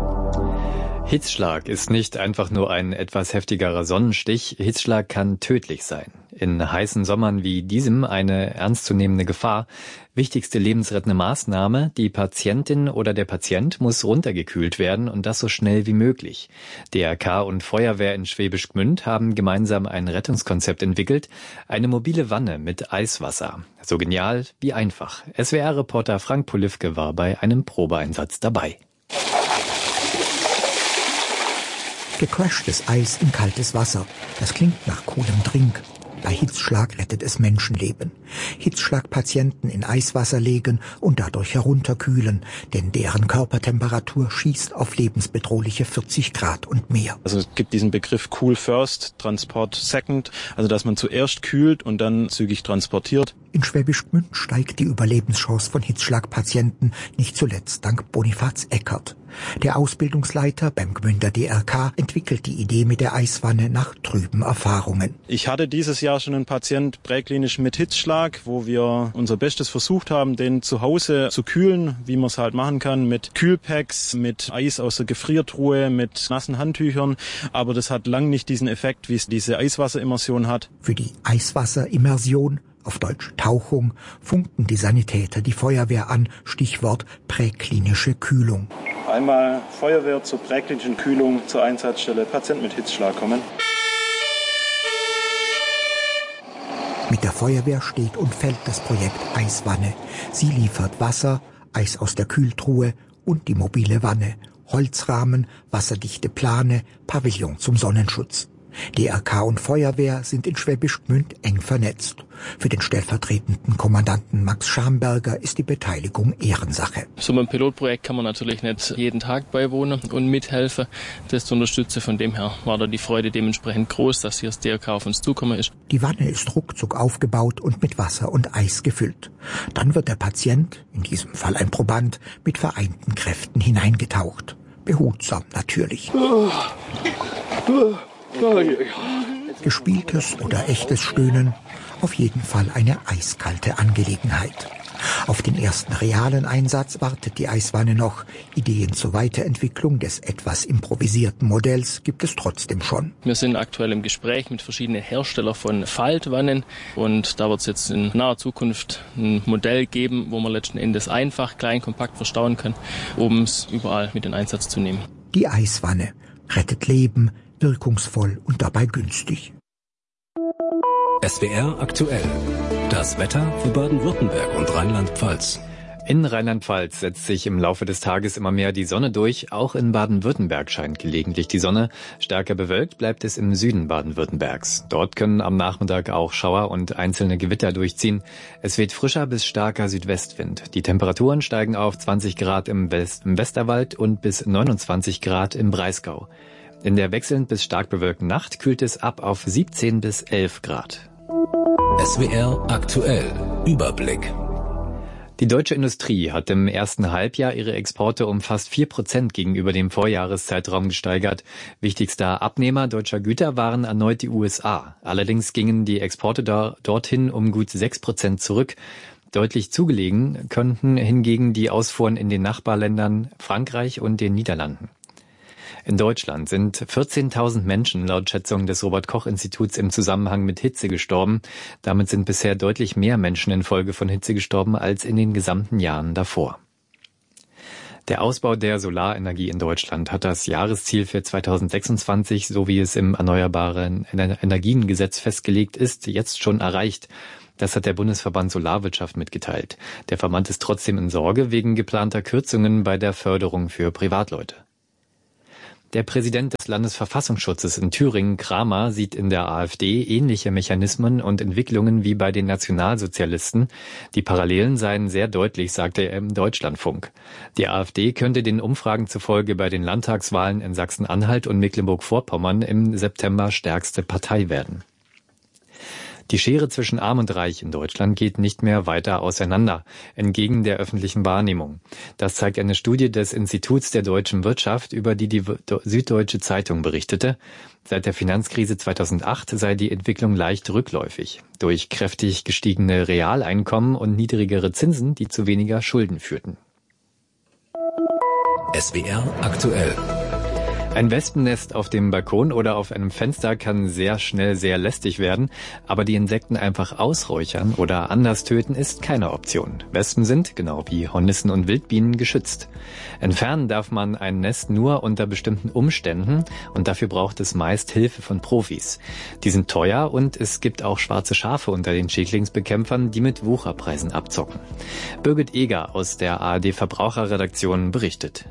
Hitzschlag ist nicht einfach nur ein etwas heftigerer Sonnenstich. Hitzschlag kann tödlich sein. In heißen Sommern wie diesem eine ernstzunehmende Gefahr. Wichtigste lebensrettende Maßnahme: die Patientin oder der Patient muss runtergekühlt werden und das so schnell wie möglich. DRK und Feuerwehr in Schwäbisch Gmünd haben gemeinsam ein Rettungskonzept entwickelt. Eine mobile Wanne mit Eiswasser. So genial wie einfach. SWR-Reporter Frank Polifke war bei einem Probeeinsatz dabei. Gecrashtes Eis in kaltes Wasser. Das klingt nach coolem Drink. Bei Hitzschlag rettet es Menschenleben. Hitzschlagpatienten in Eiswasser legen und dadurch herunterkühlen, denn deren Körpertemperatur schießt auf lebensbedrohliche 40 Grad und mehr. Also es gibt diesen Begriff Cool First, Transport Second, also dass man zuerst kühlt und dann zügig transportiert. In Schwäbisch Gmünd steigt die Überlebenschance von Hitzschlagpatienten, nicht zuletzt dank Bonifaz Eckert. Der Ausbildungsleiter beim Gmünder DRK entwickelt die Idee mit der Eiswanne nach trüben Erfahrungen. Ich hatte dieses Jahr schon einen Patient präklinisch mit Hitzschlag, wo wir unser Bestes versucht haben, den zu Hause zu kühlen, wie man es halt machen kann, mit Kühlpacks, mit Eis aus der Gefriertruhe, mit nassen Handtüchern. Aber das hat lang nicht diesen Effekt, wie es diese Eiswasserimmersion hat. Für die Eiswasserimmersion, auf Deutsch Tauchung, funken die Sanitäter die Feuerwehr an, Stichwort präklinische Kühlung. Einmal Feuerwehr zur präklinischen Kühlung zur Einsatzstelle, Patient mit Hitzschlag kommen. Mit der Feuerwehr steht und fällt das Projekt Eiswanne. Sie liefert Wasser, Eis aus der Kühltruhe und die mobile Wanne, Holzrahmen, wasserdichte Plane, Pavillon zum Sonnenschutz. DRK und Feuerwehr sind in Schwäbisch Gmünd eng vernetzt. Für den stellvertretenden Kommandanten Max Schamberger ist die Beteiligung Ehrensache. So einem Pilotprojekt kann man natürlich nicht jeden Tag beiwohnen und mithelfen, das zu unterstützen. Von dem her war da die Freude dementsprechend groß, dass hier das DRK auf uns zukommen ist. Die Wanne ist ruckzuck aufgebaut und mit Wasser und Eis gefüllt. Dann wird der Patient, in diesem Fall ein Proband, mit vereinten Kräften hineingetaucht. Behutsam natürlich. Gespieltes oder echtes Stöhnen, auf jeden Fall eine eiskalte Angelegenheit. Auf den ersten realen Einsatz wartet die Eiswanne noch. Ideen zur Weiterentwicklung des etwas improvisierten Modells gibt es trotzdem schon. Wir sind aktuell im Gespräch mit verschiedenen Herstellern von Faltwannen und da wird es jetzt in naher Zukunft ein Modell geben, wo man letzten Endes einfach, klein, kompakt verstauen kann, um es überall mit in Einsatz zu nehmen. Die Eiswanne rettet Leben, wirkungsvoll und dabei günstig. SWR aktuell. Das Wetter für Baden-Württemberg und Rheinland-Pfalz. In Rheinland-Pfalz setzt sich im Laufe des Tages immer mehr die Sonne durch. Auch in Baden-Württemberg scheint gelegentlich die Sonne. Stärker bewölkt bleibt es im Süden Baden-Württembergs. Dort können am Nachmittag auch Schauer und einzelne Gewitter durchziehen. Es weht frischer bis starker Südwestwind. Die Temperaturen steigen auf 20 Grad im Westerwald und bis 29 Grad im Breisgau. In der wechselnd bis stark bewölkten Nacht kühlt es ab auf 17 bis 11 Grad. SWR aktuell. Überblick. Die deutsche Industrie hat im ersten Halbjahr ihre Exporte um fast 4% gegenüber dem Vorjahreszeitraum gesteigert. Wichtigster Abnehmer deutscher Güter waren erneut die USA. Allerdings gingen die Exporte dorthin um gut 6% zurück. Deutlich zugelegen könnten hingegen die Ausfuhren in den Nachbarländern Frankreich und den Niederlanden. In Deutschland sind 14.000 Menschen laut Schätzung des Robert-Koch-Instituts im Zusammenhang mit Hitze gestorben. Damit sind bisher deutlich mehr Menschen infolge von Hitze gestorben als in den gesamten Jahren davor. Der Ausbau der Solarenergie in Deutschland hat das Jahresziel für 2026, so wie es im Erneuerbaren Energiengesetz festgelegt ist, jetzt schon erreicht. Das hat der Bundesverband Solarwirtschaft mitgeteilt. Der Verband ist trotzdem in Sorge wegen geplanter Kürzungen bei der Förderung für Privatleute. Der Präsident des Landesverfassungsschutzes in Thüringen, Kramer, sieht in der AfD ähnliche Mechanismen und Entwicklungen wie bei den Nationalsozialisten. Die Parallelen seien sehr deutlich, sagte er im Deutschlandfunk. Die AfD könnte den Umfragen zufolge bei den Landtagswahlen in Sachsen-Anhalt und Mecklenburg-Vorpommern im September stärkste Partei werden. Die Schere zwischen Arm und Reich in Deutschland geht nicht mehr weiter auseinander, entgegen der öffentlichen Wahrnehmung. Das zeigt eine Studie des Instituts der deutschen Wirtschaft, über die die Süddeutsche Zeitung berichtete. Seit der Finanzkrise 2008 sei die Entwicklung leicht rückläufig, durch kräftig gestiegene Realeinkommen und niedrigere Zinsen, die zu weniger Schulden führten. SWR aktuell. Ein Wespennest auf dem Balkon oder auf einem Fenster kann sehr schnell sehr lästig werden, aber die Insekten einfach ausräuchern oder anders töten ist keine Option. Wespen sind, genau wie Hornissen und Wildbienen, geschützt. Entfernen darf man ein Nest nur unter bestimmten Umständen und dafür braucht es meist Hilfe von Profis. Die sind teuer und es gibt auch schwarze Schafe unter den Schädlingsbekämpfern, die mit Wucherpreisen abzocken. Birgit Eger aus der ARD Verbraucherredaktion berichtet.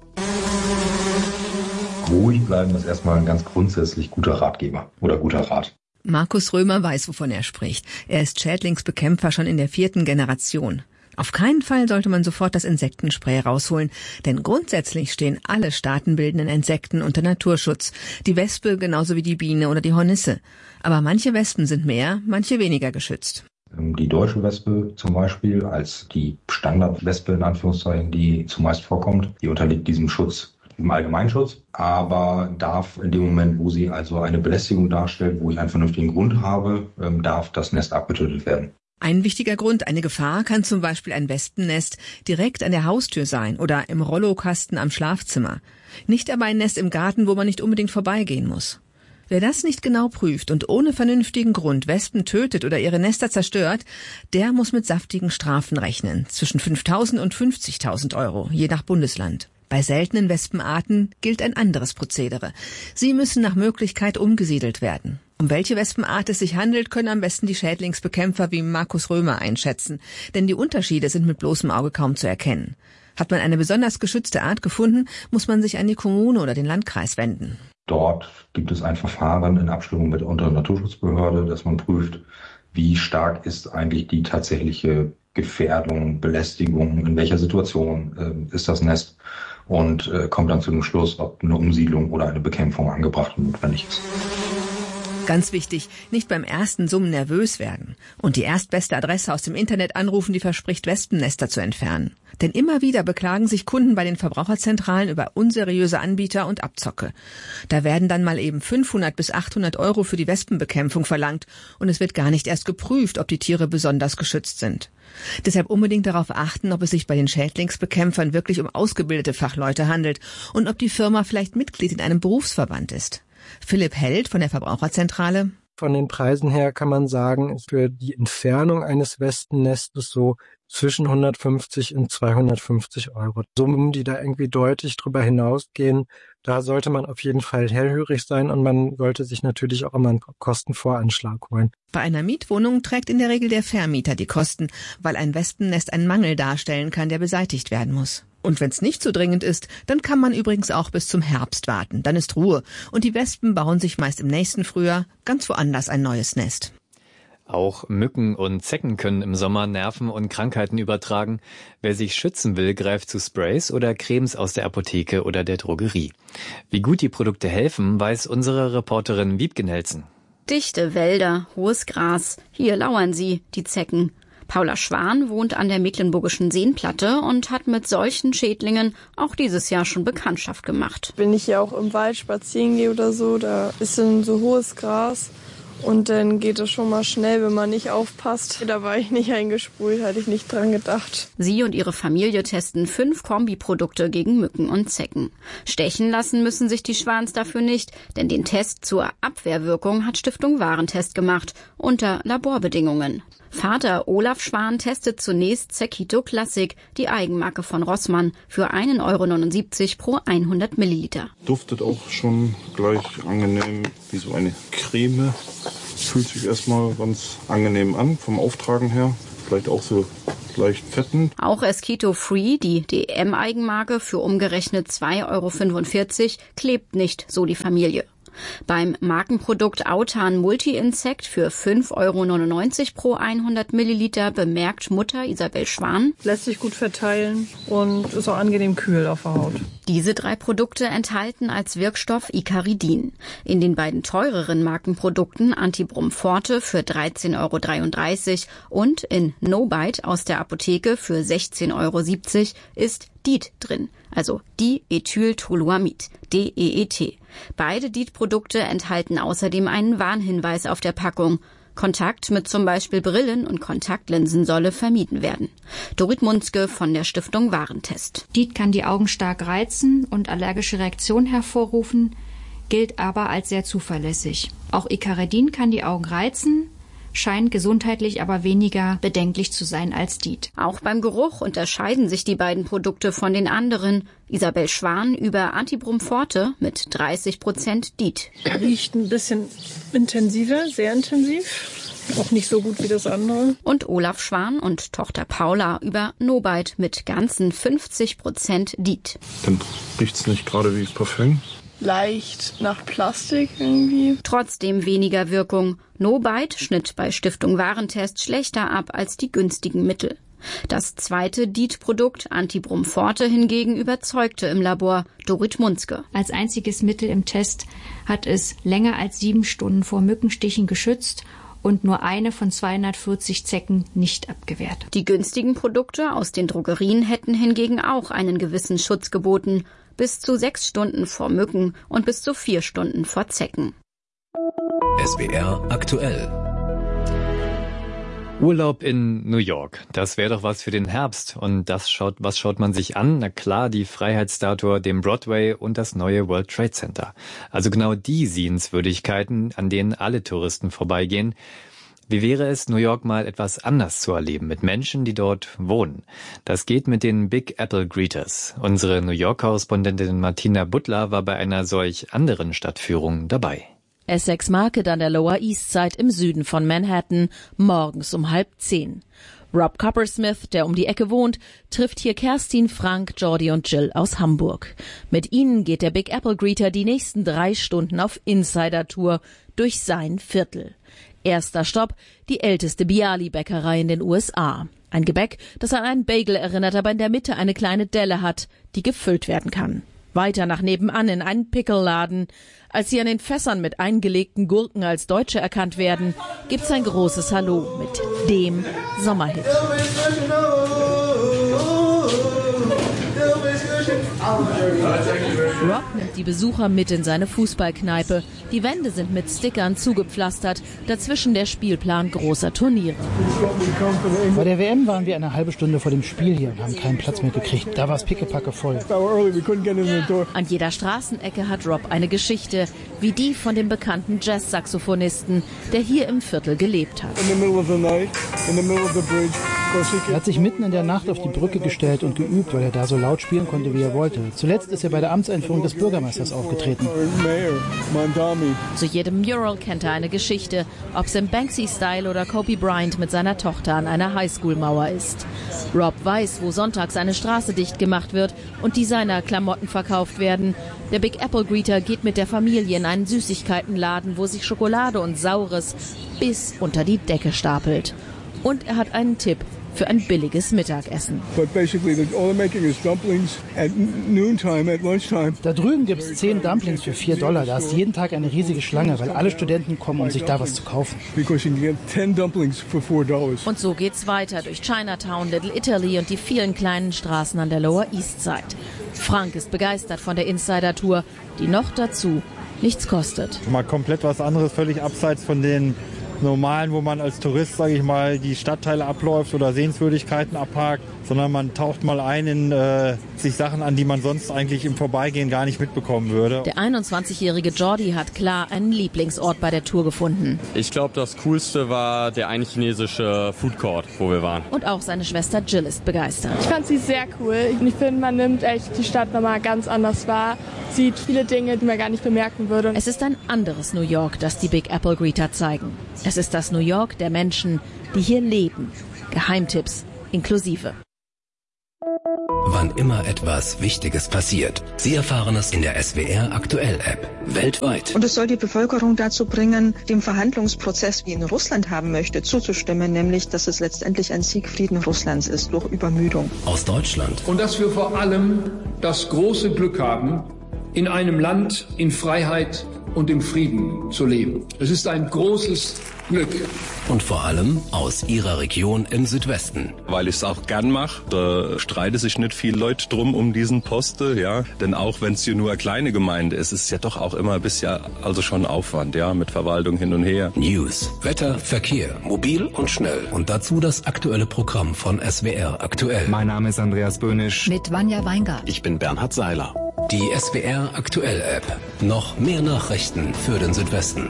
Ruhig bleiben ist erstmal ein ganz grundsätzlich guter Ratgeber oder guter Rat. Markus Römer weiß, wovon er spricht. Er ist Schädlingsbekämpfer schon in der 4. Generation. Auf keinen Fall sollte man sofort das Insektenspray rausholen, denn grundsätzlich stehen alle staatenbildenden Insekten unter Naturschutz. Die Wespe genauso wie die Biene oder die Hornisse. Aber manche Wespen sind mehr, manche weniger geschützt. Die deutsche Wespe zum Beispiel als die Standardwespe in Anführungszeichen, die zumeist vorkommt, die unterliegt diesem Schutz, im Allgemeinschutz, aber darf in dem Moment, wo sie also eine Belästigung darstellt, wo ich einen vernünftigen Grund habe, darf das Nest abgetötet werden. Ein wichtiger Grund, eine Gefahr, kann zum Beispiel ein Wespennest direkt an der Haustür sein oder im Rollokasten am Schlafzimmer. Nicht aber ein Nest im Garten, wo man nicht unbedingt vorbeigehen muss. Wer das nicht genau prüft und ohne vernünftigen Grund Wespen tötet oder ihre Nester zerstört, der muss mit saftigen Strafen rechnen, zwischen 5.000 und 50.000 Euro, je nach Bundesland. Bei seltenen Wespenarten gilt ein anderes Prozedere. Sie müssen nach Möglichkeit umgesiedelt werden. Um welche Wespenart es sich handelt, können am besten die Schädlingsbekämpfer wie Markus Römer einschätzen. Denn die Unterschiede sind mit bloßem Auge kaum zu erkennen. Hat man eine besonders geschützte Art gefunden, muss man sich an die Kommune oder den Landkreis wenden. Dort gibt es ein Verfahren in Abstimmung mit der Naturschutzbehörde, dass man prüft, wie stark ist eigentlich die tatsächliche Gefährdung, Belästigung, in welcher Situation ist das Nest und kommt dann zu dem Schluss, ob eine Umsiedlung oder eine Bekämpfung angebracht und notwendig ist. Ganz wichtig, nicht beim ersten Summen nervös werden und die erstbeste Adresse aus dem Internet anrufen, die verspricht, Wespennester zu entfernen. Denn immer wieder beklagen sich Kunden bei den Verbraucherzentralen über unseriöse Anbieter und Abzocke. Da werden dann mal eben 500 bis 800 Euro für die Wespenbekämpfung verlangt und es wird gar nicht erst geprüft, ob die Tiere besonders geschützt sind. Deshalb unbedingt darauf achten, ob es sich bei den Schädlingsbekämpfern wirklich um ausgebildete Fachleute handelt und ob die Firma vielleicht Mitglied in einem Berufsverband ist. Philipp Held von der Verbraucherzentrale. Von den Preisen her kann man sagen, ist für die Entfernung eines Wespennestes so zwischen 150 und 250 Euro. Summen, die da irgendwie deutlich drüber hinausgehen, da sollte man auf jeden Fall hellhörig sein und man sollte sich natürlich auch immer einen Kostenvoranschlag holen. Bei einer Mietwohnung trägt in der Regel der Vermieter die Kosten, weil ein Wespennest einen Mangel darstellen kann, der beseitigt werden muss. Und wenn es nicht so dringend ist, dann kann man übrigens auch bis zum Herbst warten. Dann ist Ruhe und die Wespen bauen sich meist im nächsten Frühjahr ganz woanders ein neues Nest. Auch Mücken und Zecken können im Sommer Nerven und Krankheiten übertragen. Wer sich schützen will, greift zu Sprays oder Cremes aus der Apotheke oder der Drogerie. Wie gut die Produkte helfen, weiß unsere Reporterin Wiebke Nelson. Dichte Wälder, hohes Gras, hier lauern sie, die Zecken. Paula Schwan wohnt an der Mecklenburgischen Seenplatte und hat mit solchen Schädlingen auch dieses Jahr schon Bekanntschaft gemacht. Wenn ich ja auch im Wald spazieren gehe oder so, da ist dann so hohes Gras und dann geht es schon mal schnell, wenn man nicht aufpasst. Da war ich nicht eingesprüht, hatte ich nicht dran gedacht. Sie und ihre Familie testen 5 Kombiprodukte gegen Mücken und Zecken. Stechen lassen müssen sich die Schwans dafür nicht, denn den Test zur Abwehrwirkung hat Stiftung Warentest gemacht, unter Laborbedingungen. Vater Olaf Schwan testet zunächst Zecchito Classic, die Eigenmarke von Rossmann, für 1,79 € pro 100 Milliliter. Duftet auch schon gleich angenehm wie so eine Creme. Fühlt sich erstmal ganz angenehm an vom Auftragen her. Vielleicht auch so leicht fetten. Auch Esquito Free, die DM-Eigenmarke, für umgerechnet 2,45 € klebt nicht, so die Familie. Beim Markenprodukt Autan Multi-Insect für 5,99 € pro 100 Milliliter bemerkt Mutter Isabel Schwan: Lässt sich gut verteilen und ist auch angenehm kühl auf der Haut. Diese 3 Produkte enthalten als Wirkstoff Icaridin. In den beiden teureren Markenprodukten Antibrum Forte für 13,33 € und in No-Bite aus der Apotheke für 16,70 € ist DEET drin, also Diethyltoluamid, DEET. Beide DEET-Produkte enthalten außerdem einen Warnhinweis auf der Packung. Kontakt mit zum Beispiel Brillen und Kontaktlinsen solle vermieden werden. Dorit Munzke von der Stiftung Warentest. DEET kann die Augen stark reizen und allergische Reaktionen hervorrufen, gilt aber als sehr zuverlässig. Auch Icaridin kann die Augen reizen, scheint gesundheitlich aber weniger bedenklich zu sein als DEET. Auch beim Geruch unterscheiden sich die beiden Produkte von den anderen. Isabel Schwan über Antibrum Forte mit 30% DEET. Riecht ein bisschen intensiver, sehr intensiv. Auch nicht so gut wie das andere. Und Olaf Schwan und Tochter Paula über No-Bite mit ganzen 50% DEET. Dann riecht's nicht gerade wie Parfüm. Leicht nach Plastik irgendwie. Trotzdem weniger Wirkung. No-Bite schnitt bei Stiftung Warentest schlechter ab als die günstigen Mittel. Das zweite DEET-Produkt, Antibrum Forte, hingegen überzeugte im Labor. Dorit Munzke. Als einziges Mittel im Test hat es länger als 7 Stunden vor Mückenstichen geschützt und nur eine von 240 Zecken nicht abgewehrt. Die günstigen Produkte aus den Drogerien hätten hingegen auch einen gewissen Schutz geboten. Bis zu 6 Stunden vor Mücken und bis zu 4 Stunden vor Zecken. SWR aktuell. Urlaub in New York, das wäre doch was für den Herbst. Und was schaut man sich an? Na klar, die Freiheitsstatue, den Broadway und das neue World Trade Center. Also genau die Sehenswürdigkeiten, an denen alle Touristen vorbeigehen. Wie wäre es, New York mal etwas anders zu erleben, mit Menschen, die dort wohnen? Das geht mit den Big Apple Greeters. Unsere New York-Korrespondentin Martina Butler war bei einer solch anderen Stadtführung dabei. Essex Market an der Lower East Side im Süden von Manhattan, morgens um 9:30. Rob Coppersmith, der um die Ecke wohnt, trifft hier Kerstin, Frank, Jordi und Jill aus Hamburg. Mit ihnen geht der Big Apple Greeter die nächsten 3 Stunden auf Insider-Tour durch sein Viertel. Erster Stopp, die älteste Bialy-Bäckerei in den USA. Ein Gebäck, das an einen Bagel erinnert, aber in der Mitte eine kleine Delle hat, die gefüllt werden kann. Weiter nach nebenan in einen Pickle-Laden. Als sie an den Fässern mit eingelegten Gurken als Deutsche erkannt werden, gibt's ein großes Hallo mit dem Sommerhit. Rob nimmt die Besucher mit in seine Fußballkneipe. Die Wände sind mit Stickern zugepflastert, dazwischen der Spielplan großer Turniere. Bei der WM waren wir eine halbe Stunde vor dem Spiel hier und haben keinen Platz mehr gekriegt. Da war es pickepacke voll. An jeder Straßenecke hat Rob eine Geschichte, wie die von dem bekannten Jazz-Saxophonisten, der hier im Viertel gelebt hat. Er hat sich mitten in der Nacht auf die Brücke gestellt und geübt, weil er da so laut spielen konnte, wie er wollte. Zuletzt ist er bei der Amtseinführung des Bürgermeisters aufgetreten. Zu jedem Mural kennt er eine Geschichte, ob es im Banksy-Style oder Kobe Bryant mit seiner Tochter an einer Highschool-Mauer ist. Rob weiß, wo sonntags eine Straße dicht gemacht wird und Designer-Klamotten verkauft werden. Der Big Apple Greeter geht mit der Familie in einen Süßigkeitenladen, wo sich Schokolade und Saures bis unter die Decke stapelt. Und er hat einen Tipp für ein billiges Mittagessen. Da drüben gibt es 10 Dumplings für $4. Da ist jeden Tag eine riesige Schlange, weil alle Studenten kommen, um sich da was zu kaufen. Und so geht's weiter durch Chinatown, Little Italy und die vielen kleinen Straßen an der Lower East Side. Frank ist begeistert von der Insider-Tour, die noch dazu nichts kostet. Mal komplett was anderes, völlig abseits von den normalen, wo man als Tourist, sage ich mal, die Stadtteile abläuft oder Sehenswürdigkeiten abhakt, sondern man taucht mal ein in sich Sachen an, die man sonst eigentlich im Vorbeigehen gar nicht mitbekommen würde. Der 21-jährige Jordi hat klar einen Lieblingsort bei der Tour gefunden. Ich glaube, das Coolste war der eine chinesische Food Court, wo wir waren. Und auch seine Schwester Jill ist begeistert. Ich fand sie sehr cool. Ich finde, man nimmt echt die Stadt nochmal ganz anders wahr, sieht viele Dinge, die man gar nicht bemerken würde. Es ist ein anderes New York, das die Big Apple Greeter zeigen. Es ist das New York der Menschen, die hier leben. Geheimtipps inklusive. Wann immer etwas Wichtiges passiert, Sie erfahren es in der SWR Aktuell App weltweit. Und es soll die Bevölkerung dazu bringen, dem Verhandlungsprozess, wie ihn Russland haben möchte, zuzustimmen, nämlich, dass es letztendlich ein Siegfrieden Russlands ist durch Übermüdung. Aus Deutschland. Und dass wir vor allem das große Glück haben, in einem Land in Freiheit und im Frieden zu leben. Es ist ein großes Glück. Und vor allem aus Ihrer Region im Südwesten. Weil ich es auch gern mache, da streiten sich nicht viele Leute drum um diesen Posten, ja. Denn auch wenn es hier nur eine kleine Gemeinde ist, ist es ja doch auch immer ein bisschen, also schon Aufwand, ja, mit Verwaltung hin und her. News, Wetter, Verkehr, mobil und schnell. Und dazu das aktuelle Programm von SWR Aktuell. Mein Name ist Andreas Böhnisch. Mit Vanja Weingart. Ich bin Bernhard Seiler. Die SWR Aktuell App. Noch mehr Nachrichten für den Südwesten.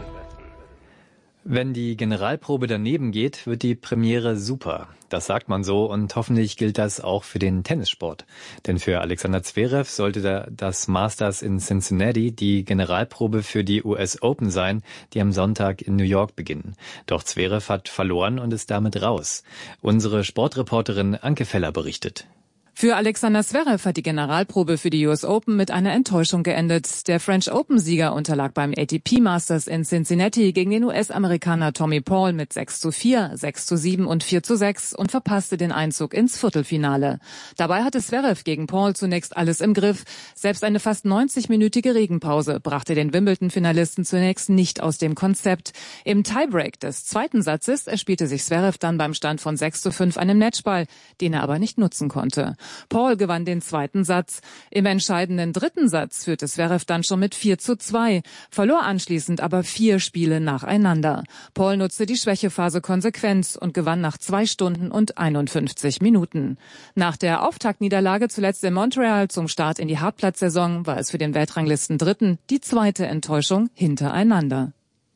Wenn die Generalprobe daneben geht, wird die Premiere super. Das sagt man so und hoffentlich gilt das auch für den Tennissport. Denn für Alexander Zverev sollte das Masters in Cincinnati die Generalprobe für die US Open sein, die am Sonntag in New York beginnen. Doch Zverev hat verloren und ist damit raus. Unsere Sportreporterin Anke Feller berichtet. Für Alexander Zverev hat die Generalprobe für die US Open mit einer Enttäuschung geendet. Der French Open-Sieger unterlag beim ATP Masters in Cincinnati gegen den US-Amerikaner Tommy Paul mit 6:4, 6:7 und 4:6 und verpasste den Einzug ins Viertelfinale. Dabei hatte Zverev gegen Paul zunächst alles im Griff. Selbst eine fast 90-minütige Regenpause brachte den Wimbledon-Finalisten zunächst nicht aus dem Konzept. Im Tiebreak des zweiten Satzes erspielte sich Zverev dann beim Stand von 6:5 einen Matchball, den er aber nicht nutzen konnte. Paul gewann den zweiten Satz. Im entscheidenden dritten Satz führte Zverev dann schon mit 4:2, verlor anschließend aber 4 Spiele nacheinander. Paul nutzte die Schwächephase konsequent und gewann nach 2 Stunden und 51 Minuten. Nach der Auftaktniederlage zuletzt in Montreal zum Start in die Hartplatzsaison war es für den Weltranglisten-Dritten die zweite Enttäuschung hintereinander.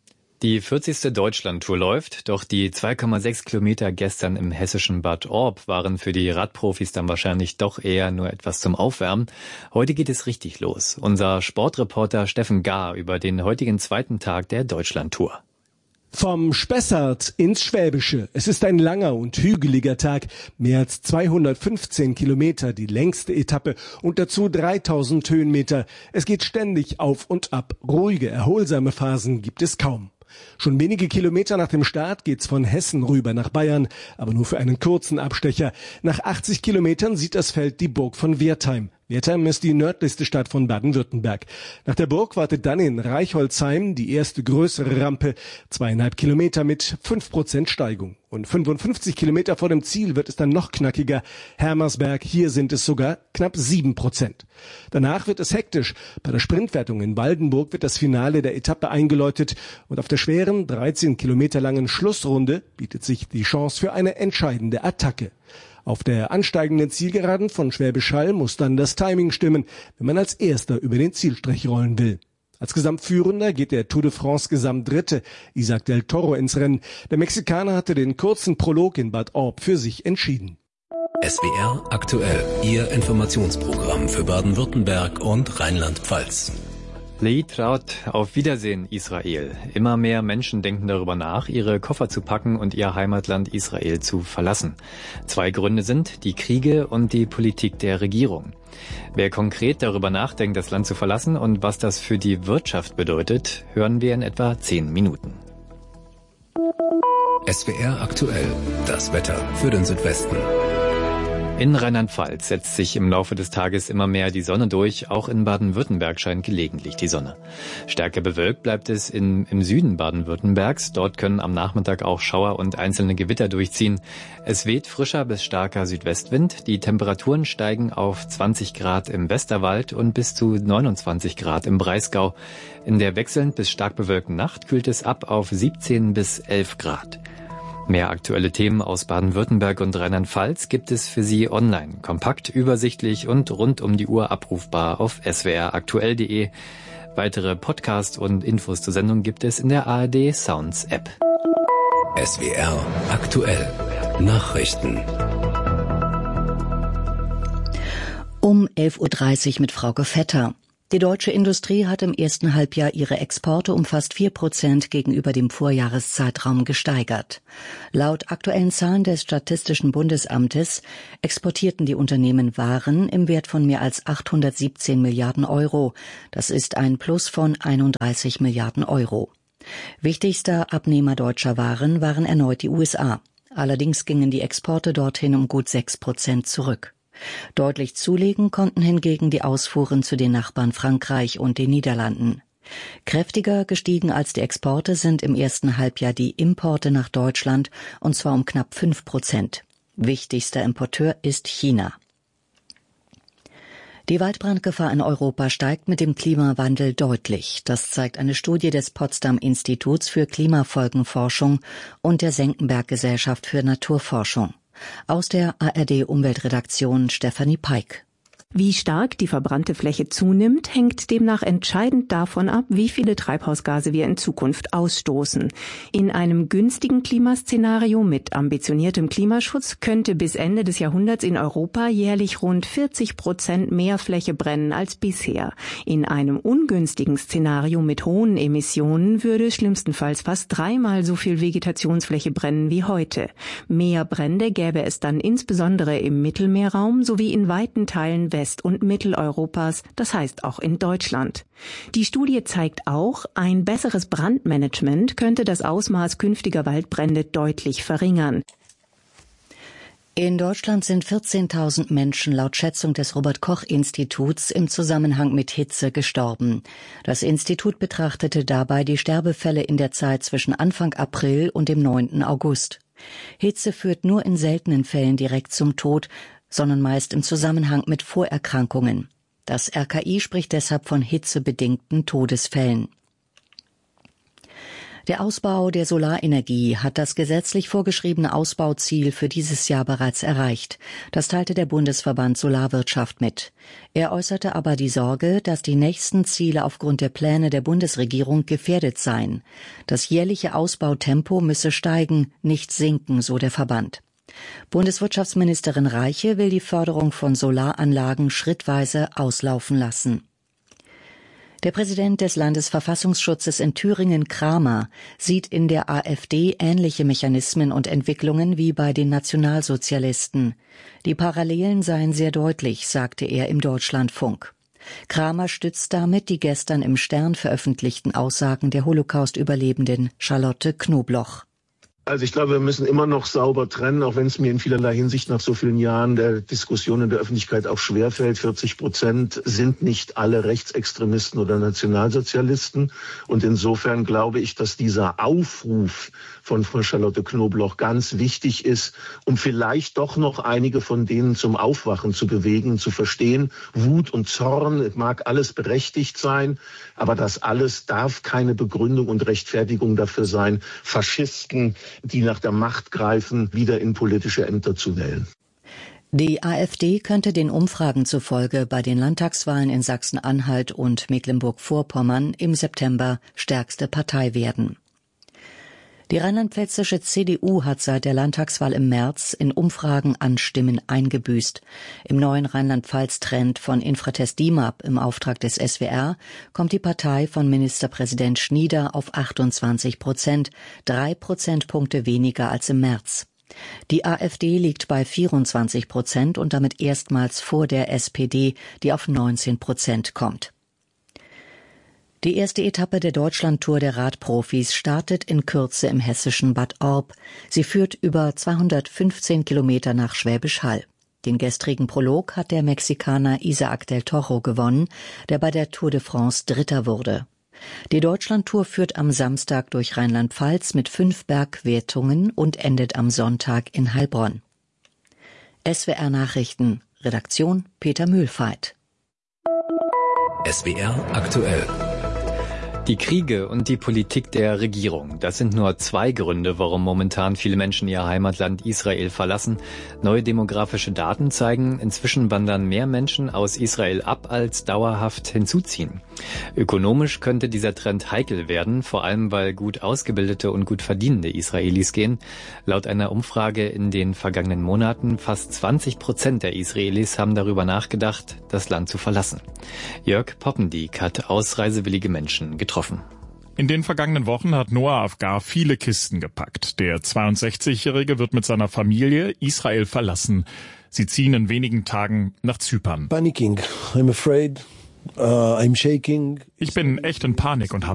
Die 40. Deutschlandtour läuft, doch die 2,6 Kilometer gestern im hessischen Bad Orb waren für die Radprofis dann wahrscheinlich doch eher nur etwas zum Aufwärmen. Heute geht es richtig los. Unser Sportreporter Steffen Gahr über den heutigen zweiten Tag der Deutschlandtour. Vom Spessart ins Schwäbische. Es ist ein langer und hügeliger Tag. Mehr als 215 Kilometer, die längste Etappe und dazu 3000 Höhenmeter. Es geht ständig auf und ab. Ruhige, erholsame Phasen gibt es kaum. Schon wenige Kilometer nach dem Start geht's von Hessen rüber nach Bayern, aber nur für einen kurzen Abstecher. Nach 80 Kilometern sieht das Feld die Burg von Wertheim. Wertheim ist die nördlichste Stadt von Baden-Württemberg. Nach der Burg wartet dann in Reichholzheim die erste größere Rampe, 2,5 Kilometer mit 5% Steigung. Und 55 Kilometer vor dem Ziel wird es dann noch knackiger. Hermersberg, hier sind es sogar knapp 7%. Danach wird es hektisch. Bei der Sprintwertung in Waldenburg wird das Finale der Etappe eingeläutet. Und auf der schweren, 13 Kilometer langen Schlussrunde bietet sich die Chance für eine entscheidende Attacke. Auf der ansteigenden Zielgeraden von Schwäbisch Hall muss dann das Timing stimmen, wenn man als Erster über den Zielstrich rollen will. Als Gesamtführender geht der Tour de France Gesamtdritte, Isaac del Toro, ins Rennen. Der Mexikaner hatte den kurzen Prolog in Bad Orb für sich entschieden. SWR aktuell, Ihr Informationsprogramm für Baden-Württemberg und Rheinland-Pfalz. Leitraut, auf Wiedersehen, Israel. Immer mehr Menschen denken darüber nach, ihre Koffer zu packen und ihr Heimatland Israel zu verlassen. 2 Gründe sind die Kriege und die Politik der Regierung. Wer konkret darüber nachdenkt, das Land zu verlassen und was das für die Wirtschaft bedeutet, hören wir in etwa 10 Minuten. SWR aktuell, das Wetter für den Südwesten. In Rheinland-Pfalz setzt sich im Laufe des Tages immer mehr die Sonne durch. Auch in Baden-Württemberg scheint gelegentlich die Sonne. Stärker bewölkt bleibt es im Süden Baden-Württembergs. Dort können am Nachmittag auch Schauer und einzelne Gewitter durchziehen. Es weht frischer bis starker Südwestwind. Die Temperaturen steigen auf 20 Grad im Westerwald und bis zu 29 Grad im Breisgau. In der wechselnd bis stark bewölkten Nacht kühlt es ab auf 17 bis 11 Grad. Mehr aktuelle Themen aus Baden-Württemberg und Rheinland-Pfalz gibt es für Sie online, kompakt, übersichtlich und rund um die Uhr abrufbar auf swraktuell.de. Weitere Podcasts und Infos zur Sendung gibt es in der ARD Sounds App. SWR aktuell. Nachrichten. Um 11.30 Uhr mit Frauke Vetter. Die deutsche Industrie hat im ersten Halbjahr ihre Exporte um fast 4% gegenüber dem Vorjahreszeitraum gesteigert. Laut aktuellen Zahlen des Statistischen Bundesamtes exportierten die Unternehmen Waren im Wert von mehr als 817 Milliarden Euro. Das ist ein Plus von 31 Milliarden Euro. Wichtigster Abnehmer deutscher Waren waren erneut die USA. Allerdings gingen die Exporte dorthin um gut 6% zurück. Deutlich zulegen konnten hingegen die Ausfuhren zu den Nachbarn Frankreich und den Niederlanden. Kräftiger gestiegen als die Exporte sind im ersten Halbjahr die Importe nach Deutschland, und zwar um knapp 5%. Wichtigster Importeur ist China. Die Waldbrandgefahr in Europa steigt mit dem Klimawandel deutlich. Das zeigt eine Studie des Potsdam-Instituts für Klimafolgenforschung und der Senckenberg-Gesellschaft für Naturforschung. Aus der ARD-Umweltredaktion Stefanie Peik. Wie stark die verbrannte Fläche zunimmt, hängt demnach entscheidend davon ab, wie viele Treibhausgase wir in Zukunft ausstoßen. In einem günstigen Klimaszenario mit ambitioniertem Klimaschutz könnte bis Ende des Jahrhunderts in Europa jährlich rund 40% mehr Fläche brennen als bisher. In einem ungünstigen Szenario mit hohen Emissionen würde schlimmstenfalls fast 3-mal so viel Vegetationsfläche brennen wie heute. Mehr Brände gäbe es dann insbesondere im Mittelmeerraum sowie in weiten Teilen West- und Mitteleuropas, das heißt auch in Deutschland. Die Studie zeigt auch, ein besseres Brandmanagement könnte das Ausmaß künftiger Waldbrände deutlich verringern. In Deutschland sind 14.000 Menschen laut Schätzung des Robert-Koch-Instituts im Zusammenhang mit Hitze gestorben. Das Institut betrachtete dabei die Sterbefälle in der Zeit zwischen Anfang April und dem 9. August. Hitze führt nur in seltenen Fällen direkt zum Tod, sondern meist im Zusammenhang mit Vorerkrankungen. Das RKI spricht deshalb von hitzebedingten Todesfällen. Der Ausbau der Solarenergie hat das gesetzlich vorgeschriebene Ausbauziel für dieses Jahr bereits erreicht. Das teilte der Bundesverband Solarwirtschaft mit. Er äußerte aber die Sorge, dass die nächsten Ziele aufgrund der Pläne der Bundesregierung gefährdet seien. Das jährliche Ausbautempo müsse steigen, nicht sinken, so der Verband. Bundeswirtschaftsministerin Reiche will die Förderung von Solaranlagen schrittweise auslaufen lassen. Der Präsident des Landesverfassungsschutzes in Thüringen, Kramer, sieht in der AfD ähnliche Mechanismen und Entwicklungen wie bei den Nationalsozialisten. Die Parallelen seien sehr deutlich, sagte er im Deutschlandfunk. Kramer stützt damit die gestern im Stern veröffentlichten Aussagen der Holocaust-Überlebenden Charlotte Knobloch. Also ich glaube, wir müssen immer noch sauber trennen, auch wenn es mir in vielerlei Hinsicht nach so vielen Jahren der Diskussion in der Öffentlichkeit auch schwerfällt. 40% sind nicht alle Rechtsextremisten oder Nationalsozialisten. Und insofern glaube ich, dass dieser Aufruf von Frau Charlotte Knobloch ganz wichtig ist, um vielleicht doch noch einige von denen zum Aufwachen zu bewegen, zu verstehen, Wut und Zorn, es mag alles berechtigt sein, aber das alles darf keine Begründung und Rechtfertigung dafür sein, Faschisten, die nach der Macht greifen, wieder in politische Ämter zu wählen. Die AfD könnte den Umfragen zufolge bei den Landtagswahlen in Sachsen-Anhalt und Mecklenburg-Vorpommern im September stärkste Partei werden. Die rheinland-pfälzische CDU hat seit der Landtagswahl im März in Umfragen an Stimmen eingebüßt. Im neuen Rheinland-Pfalz-Trend von Infratest DIMAP im Auftrag des SWR kommt die Partei von Ministerpräsident Schnieder auf 28%, 3 Prozentpunkte weniger als im März. Die AfD liegt bei 24% und damit erstmals vor der SPD, die auf 19% kommt. Die erste Etappe der Deutschlandtour der Radprofis startet in Kürze im hessischen Bad Orb. Sie führt über 215 Kilometer nach Schwäbisch Hall. Den gestrigen Prolog hat der Mexikaner Isaac del Toro gewonnen, der bei der Tour de France Dritter wurde. Die Deutschlandtour führt am Samstag durch Rheinland-Pfalz mit 5 Bergwertungen und endet am Sonntag in Heilbronn. SWR Nachrichten, Redaktion Peter Mühlfeit. SWR aktuell. Die Kriege und die Politik der Regierung, das sind nur 2 Gründe, warum momentan viele Menschen ihr Heimatland Israel verlassen. Neue demografische Daten zeigen, inzwischen wandern mehr Menschen aus Israel ab, als dauerhaft hinzuziehen. Ökonomisch könnte dieser Trend heikel werden, vor allem weil gut ausgebildete und gut verdienende Israelis gehen. Laut einer Umfrage in den vergangenen Monaten fast 20% der Israelis haben darüber nachgedacht, das Land zu verlassen. Jörg Poppendiek hat ausreisewillige Menschen getroffen. In den vergangenen Wochen hat Noah Afgar viele Kisten gepackt. Der 62-Jährige wird mit seiner Familie Israel verlassen. Sie ziehen in wenigen Tagen nach Zypern. Panicking. I'm afraid. I'm shaking. Ich bin echt in Panik und habe